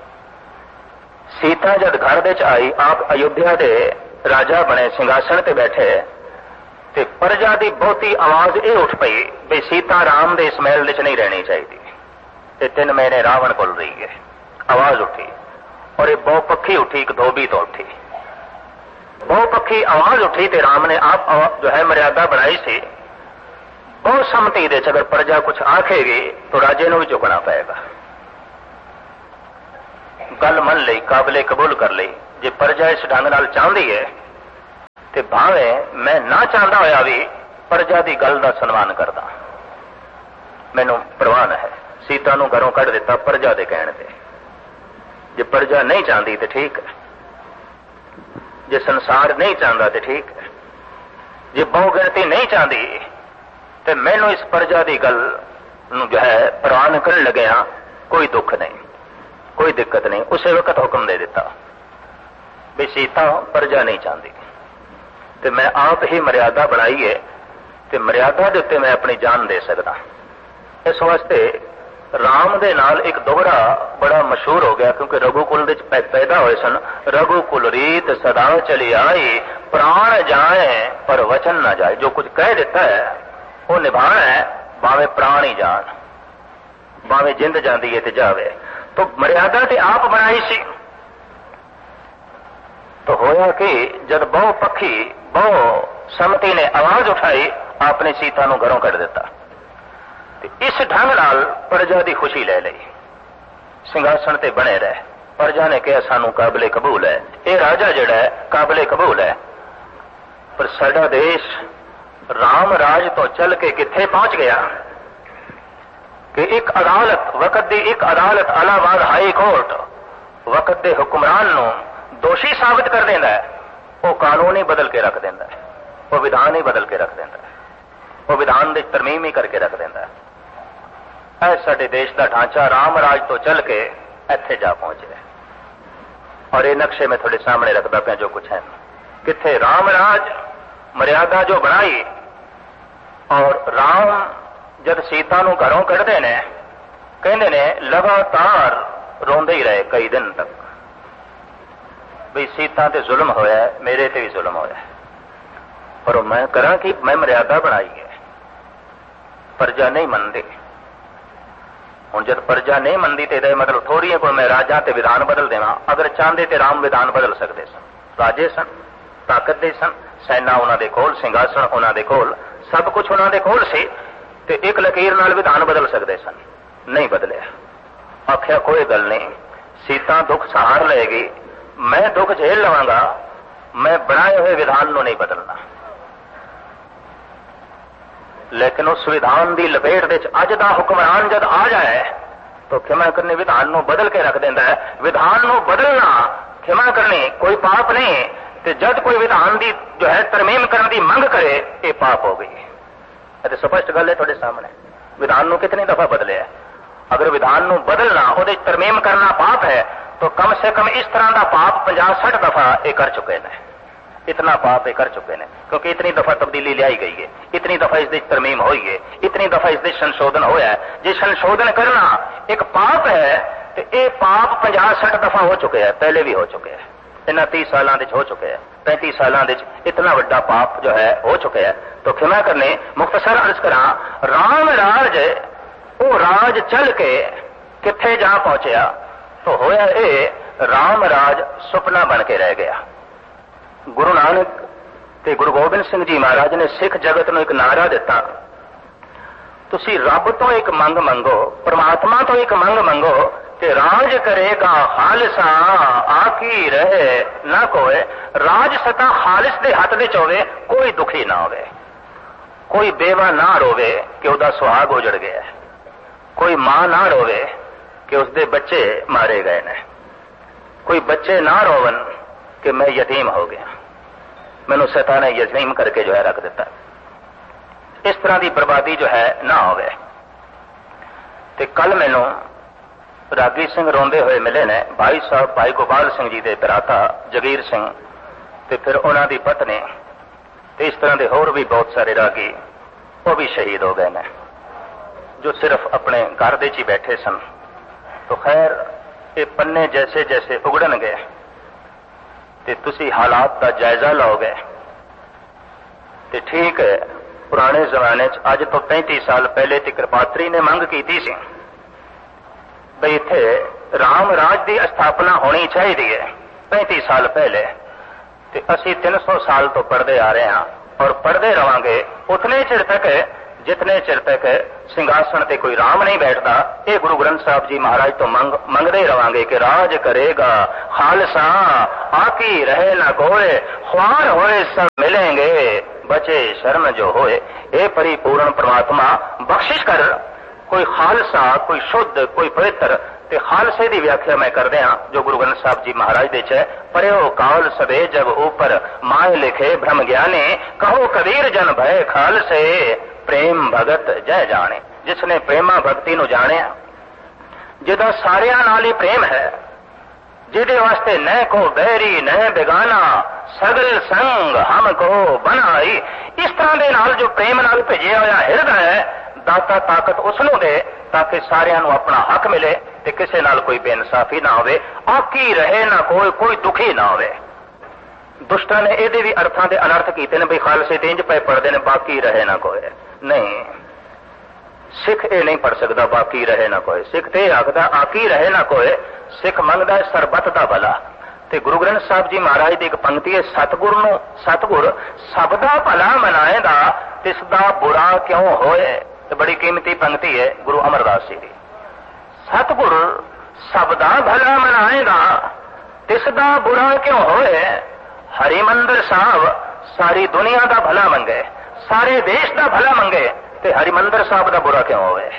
सीता जब घर में आई, आप अयोध्या के राजा बने, सिंघासन ते बैठे, ते प्रजा की बहुती आवाज ये उठ पई भी सीता राम दे इस महल नहीं रहनी चाहिए। ते तीन महीने रावण कोल रही है, आवाज उठी और ये बहुपक्षी उठी, एक धोबी तो उठी, बहुपक्षी आवाज उठी ते राम ने आप जो है मर्यादा बनाई सी। बहुत सम्मति दे अगर प्रजा कुछ आखेगी तो राजे को भी झुकना पड़ेगा। गल मन ली, काबिले कबूल कर ली, जे प्रजा इस ढंग नाल चाहती है तो भावें मैं ना चाहता होया भी प्रजा की गल का सन्मान करदा, मैनू परवाह है। सीता नूं घरों कढ़ दिता प्रजा के कहण ते, जे प्रजा नहीं चाहती तो ठीक है, जे संसार नहीं चाहता तो ठीक है, जे बहु गिणती नहीं चाहती तो मैनू इस प्रजा की गल नूं जो है प्रवान करन लग्या कोई दुख नहीं, कोई दिक्कत नहीं। उसे वक्त हुक्म दे दिता भी सीता प्रजा नहीं चाहती तो मैं आप ही मर्यादा बनाई है तो मर्यादा के उत्ते मैं अपनी जान दे सकता। इस वास्ते राम दे नाल एक दोहरा बड़ा मशहूर हो गया, क्योंकि रघुकुल दे पैदा हुए सन। रघुकुल रीत सदा चली आई, प्राण जाए पर वचन ना जाए। जो कुछ कह देता है वो निभाना है, भावे प्राण ही जान, भावे जिंद जाती है तो जावे। तो मर्यादा ते आप बनाई सी। तो होया कि जब बहु पक्षी बहु सम्मति ने आवाज उठाई, आपने सीता नूं घरों कढ़ दिता। इस ढंग नाल प्रजा की खुशी ले ली, सिंघासन ते बने रहे। प्रजा ने कहा सानू काबिले कबूल है, ये राजा जिहड़ा है काबिले कबूल है। पर साडा देश राम राज तो चल के किथे पहुंच गया कि एक अदालत, वक्त की एक अदालत इलाहाबाद हाई कोर्ट वक्त के हुक्मरान नूं दोषी साबित कर देता है, वो कानून ही बदल के रख देता है, वो विधान ही बदल के रख देता है, वो विधान की तरमीम ही करके रख देता है। ऐ साडे देश का ढांचा राम राज तो चल के इत्थे जा पहुंचे। और ये नक्शे में थोड़े सामने रखता पाया जो कुछ है। किथे राम राज मर्यादा जो बनाई, और राम जब सीता नूं घरों कढ़दे ने, कहंदे ने लगातार रोंदे ही रहे कई दिन तक भी सीता ते जुल्म होया, मेरे ते भी जुल्म होया, पर मैं करा कि मैं मर्यादा बनाई है, प्रजा नहीं मनती। हुण जब प्रजा नहीं मनती तो मतलब थोड़ी है कोई मैं राजा ते विधान बदल देवा। अगर चाहते तो राम विधान बदल सकते सन, राजे सन, ताकत दे सन, सैना उन्होंने कोल, सिंघासन उन्होंने कोल, सब कुछ उन्होंने कोल सी, ते एक लकीर नाल विधान बदल सकते सन, नहीं बदलिया। आख्या कोई गल नहीं, सीता दुख सहार लेगी, मैं दुख झेल लवांगा, मैं बनाए हुए विधान को नहीं बदलना। लेकिन उस विधान की लपेट दे अज दा हुक्मरान जब आ जाए तो क्षमा करनी विधान को बदल के रख देता है। विधान को बदलना, क्षमा करनी कोई पाप नहीं, तो जब कोई विधान की जो है तरमीम करने की मंग करे ये पाप हो गई। तो स्पष्ट गल है थोड़े सामने। विधान को कितनी दफा बदले है, अगर विधान को बदलना वो तरमीम करना पाप है तो कम से कम इस तरह का पाप पचास सठ दफा ये कर चुके हैं, इतना पाप ये कर चुके हैं, क्योंकि इतनी दफा तब्दीली लाई गई है, इतनी दफा इसकी तरमीम हुई है, इतनी दफा इसके संशोधन होया है। जो संशोधन करना एक पाप है तो ये पाप पचास सठ दफा हो चुके हैं, पहले भी हो चुके हैं, इन्हें तीस सालों हो चुके हैं, पैंतीस सालों इतना बड़ा पाप जो है हो चुके हैं। तो क्षमा करने मुख्तसर अर्ज करा, राम राज वो राज चल के किथे जा पहुंचया तो होया ये राम राज सुपना बन के रह गया। गुरु नानक ते गुरु गोबिंद सिंह जी महाराज ने सिख जगत को एक नारा दिता, तुसी रब तो एक मंग मंगो, परमात्मा तो एक मंग मंगो कि राज करेगा खालिसा आकी रहे ना कोई। राज सता खालिस दे हथ विच होवे, कोई दुखी ना होवे, कोई बेवा ना रोवे कि उसदा सुहाग उजड़ गया, कोई मां ना रोवे कि उसके बच्चे मारे गए ने, कोई बच्चे ना रोवन कि मैं यतीम हो गया, मैनू सता ने यतीम करके जो है रख दिता। इस तरह की बर्बादी जो है ना होवे। ते कल मैनू रागी सिंह रोंदे हुए मिले ने, भाई साहब भाई गोपाल सिंह जी के भराता जगीर सिंह ते फिर उन्हों की पत्नी ते इस तरह के होर भी बहुत सारे रागी वो भी शहीद हो गए ने, जो सिर्फ अपने घर दे ही बैठे सन। तो खैर ये पन्ने जैसे जैसे उगड़न गए ते तुसी हालात का जायजा लोगे ते ठीक है। पुराने जमाने अज तो पैंतीस साल पहले ते कृपात्री ने मंग की सी बई इत्थे राम राज की स्थापना होनी चाहिए है, पैंतीस साल पहले। ते असी तीन सौ साल तो पढ़ते आ रहे हैं और पढ़ते रहांगे उतने चिर तक जितने चिर तक सिंघासन ते कोई राम नहीं बैठता, ये गुरु ग्रंथ साहब जी महाराज तो मंग मंगते रवांगे कि राज करेगा खालसा आकी रहे न कोय, ख्वार होए सब मिलेंगे बचे शरण जो होए। ये परिपूर्ण परमात्मा बख्शिश कर, कोई खालसा, कोई शुद्ध, कोई पवित्र। ते खालसे की व्याख्या मैं कर दिया जो गुरु ग्रंथ साहब जी महाराज दे च परयो काल सबे जब ऊपर माए लिखे भ्रम ज्ञाने, कहो कबीर जन भय खालसे प्रेम भगत जय जाने। जिसने प्रेमा भक्ति नु जाने, जिदा सारिया नाल ही प्रेम है, जिदे वास्ते न को बैरी न बेगाना, सगल संग हमको बनाई। इस तरह दे नाल जो प्रेम नाल भेजिया होया हिरदा है, दाता ताकत उसनू दे ताकि सारियां नू अपना हक मिले ते किसे नाल कोई बेइंसाफी ना होवे, आकी रहे ना कोई, कोई दुखी ना होवे। दुष्टां ने ਇਹਦੇ भी अर्थां दे अनर्थ कीते ने, बई खालसे ते इंज पए पढ़दे ने बाकी रहे ना कोई। नहीं, सिख ਇਹ नहीं पढ़ सकदा बाकी रहे ना कोई। सिख ते आखदा आकी रहे ना कोई। सिख मंगदा है सरबत दा भला। ते गुरु ग्रंथ साहब जी महाराज ਦੀ ਇੱਕ ਪੰਕਤੀ ਹੈ, सतगुर ਨੂੰ सतगुर सब दा भला मनाएंदा तिस दा बुरा क्यों होए। ਤੇ बड़ी कीमती पंक्ति है गुरु अमरदास जी की। सतगुर सब दा भला मनाएगा तिस दा बुरा क्यों होए। हरिमंदर साहब सारी दुनिया दा भला मंगे, सारे देश दा भला मंगे, ते हरिमंदर साहब दा बुरा क्यों होए।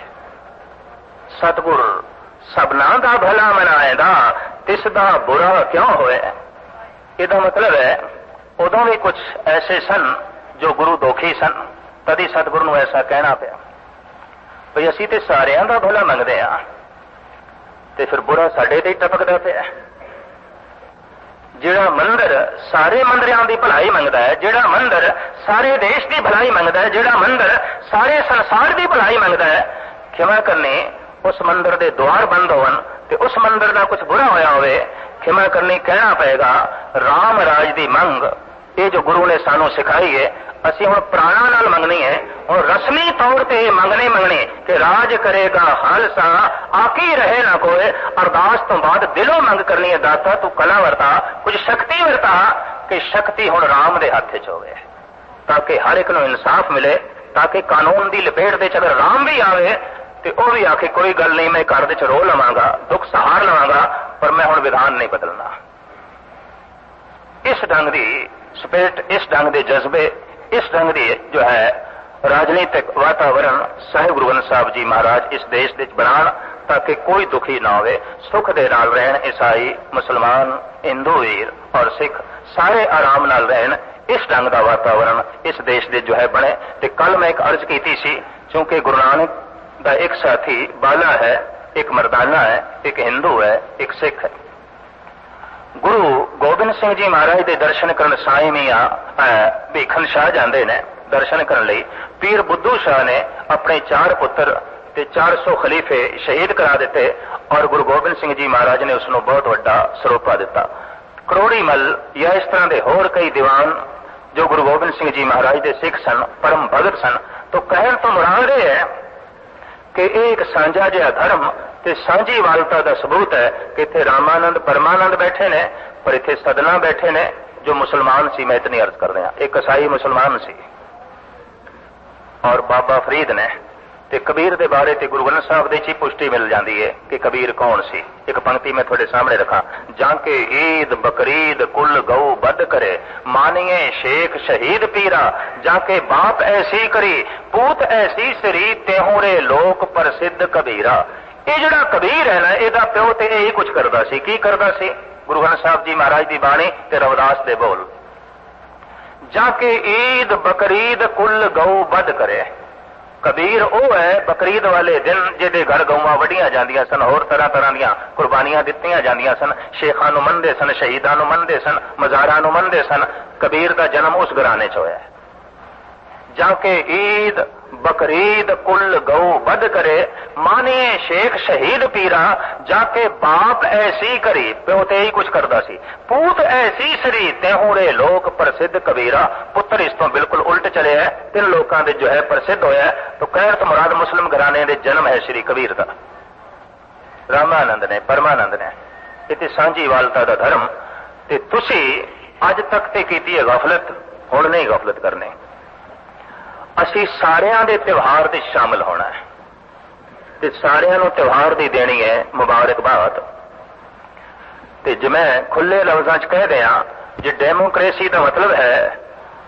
सतगुर सबना दा भला मनाएगा तिस दा बुरा क्यों होए। इसका मतलब है उदों भी कुछ ऐसे सन जो गुरु दोखी सन, तभी सतगुरु नूं ऐसा कहना पिया भई असीं ते सारियां दा भला मंगदे आ ते फिर बुरा साडे ते टपकदा पिया। जिहड़ा मंदिर सारे मंदिरां दी भलाई मंगदा है, जिहड़ा मंदिर सारे देश की भलाई मंगदा है, जिहड़ा मंदिर सारे संसार की भलाई मंगदा है, खिमा करनी उस मंदिर दे द्वार बंद होवन ते उस मंदिर दा कुछ बुरा होया होवे, खिमा करनी कहना पएगा राम राज दी मंग। ये जो गुरु ने सानू सिखाई है, असी हुण प्राणा नाल मंगनी है, हुण रस्मी तौर ते मंगने मंगने कि राज करेगा खालसा आकी रहे ना कोई। अरदास तो बाद दिलों मंग करनी है, दाता तू कला वरता, कुछ शक्ति वरता कि शक्ति हुण राम दे हथ च होवे, ताकि हर एक नूं इंसाफ मिले, ताकि कानून दी लपेट दे च अगर राम भी आवे ते ओ भी आखे कोई गल नहीं, मैं घर दे च रो लवांगा, दुख सहार लवांगा, पर मैं हुण विधान नहीं बदलना। इस ढंग दी स्पिरिट, इस ढंग दे जज्बे, इस ढंग दी जो है राजनीतिक वातावरण साहिब गुरु ग्रंथ साहब जी महाराज इस देश विच बनाण, ताकि कोई दुखी ना होवे, सुख दे नाल रहण। ईसाई, मुसलमान, हिंदू वीर और सिख सारे आराम नाल रहण। इस ढंग का वातावरण इस देश दे जो है बने। ते कल मैं एक अर्ज की सी, क्योंकि गुरु नानक का एक साथी बाला है, एक मर्दाना है, एक हिंदू है, एक सिख है। गुरु गोबिंद सिंह जी महाराज के दर्शन करन साईं मियां भीखन शाह जाते ने दर्शन करने लई। पीर बुद्धू शाह ने अपने चार पुत्र ते चार सौ खलीफे शहीद करा दिते और गुरु गोबिंद सिंह जी महाराज ने उसनों बहुत वड्डा सरोपा दिता। करोड़ी मल या इस तरह के होर कई दीवान जो गुरु गोबिंद सिंह जी महाराज के सिख सन, परम भगत सन। तो कहण तो मुराद यह है कि एक साझा जिहा धर्म ते सांझी वालता का सबूत है कि इत्थे रामानंद परमानंद बैठे ने, पर इत्थे सदना बैठे ने जो मुसलमान सी। मैं इतनी अर्ज कर रहा, एक ईसाई मुसलमान सी और बाबा फरीद ने। ते कबीर दे बारे ते गुरु ग्रंथ साहब दी पुष्टि मिल जाती है कि कबीर कौन सी। एक पंक्ति मैं थोड़े सामने रखा, जाके ईद बकरीद कुल गऊ बद करे, मानिए शेख शहीद पीरा, जाके बाप ऐसी करी पूत ऐसी सरी, तेहूरे लोक प्रसिद्ध कबीरा। ये जड़ा कबीर है ना, ਇਹਦਾ ਪਿਓ ਤੇ ਇਹੀ कुछ करता सी। की करता सी? गुरु ग्रंथ साहब जी महाराज की बाणी ते रविदास दे बोल, जाके ईद बकरीद कुल गऊ बद करे। कबीर वो है बकरीद वाले दिन जिहदे घर गऊआं वड्डियां जांदियां सन, होर तरह तरह दीयां कुर्बानियां दित्तियां जांदियां सन, शेखां नूं मनदे सन, शहीदां नूं मनदे सन, मज़ारां नूं मनदे सन। कबीर का जन्म उस घराने च होया। जाके ईद बकरीद कुल गऊ बद करे, मानिए शेख शहीद पीरा, जाके बाप ऐसी करी, प्यो ते ही कुछ करता सी, पूत ऐसी सरी, तेहूरे लोक प्रसिद्ध कबीरा। पुत्र इस तो बिल्कुल उल्ट चले है, तीन लोगों के जो है प्रसिद्ध होया। तो कहर तो मुराद मुस्लिम घराने के जन्म है श्री कबीर का। रामानंद ने, परमानंद ने, इतनी सांझी वालता का धर्म। ते तुसी अज तक ते कीती है गफलत, हुण नहीं गफलत करनी। ਅਸੀਂ ਸਾਰਿਆਂ ਦੇ ਤਿਉਹਾਰ ਦੇ ਸ਼ਾਮਲ ਹੋਣਾ ਹੈ ਤੇ ਸਾਰਿਆਂ ਨੂੰ ਤਿਉਹਾਰ ਦੀ ਦੇਣੀ ਹੈ ਮੁਬਾਰਕਬਾਦ। ਤੇ ਜਿਵੇਂ ਖੁੱਲੇ ਲਫ਼ਜ਼ਾਂ 'ਚ ਕਹਿ ਦਿਆਂ, ਜੇ ਡੈਮੋਕ੍ਰੇਸੀ ਦਾ ਮਤਲਬ ਹੈ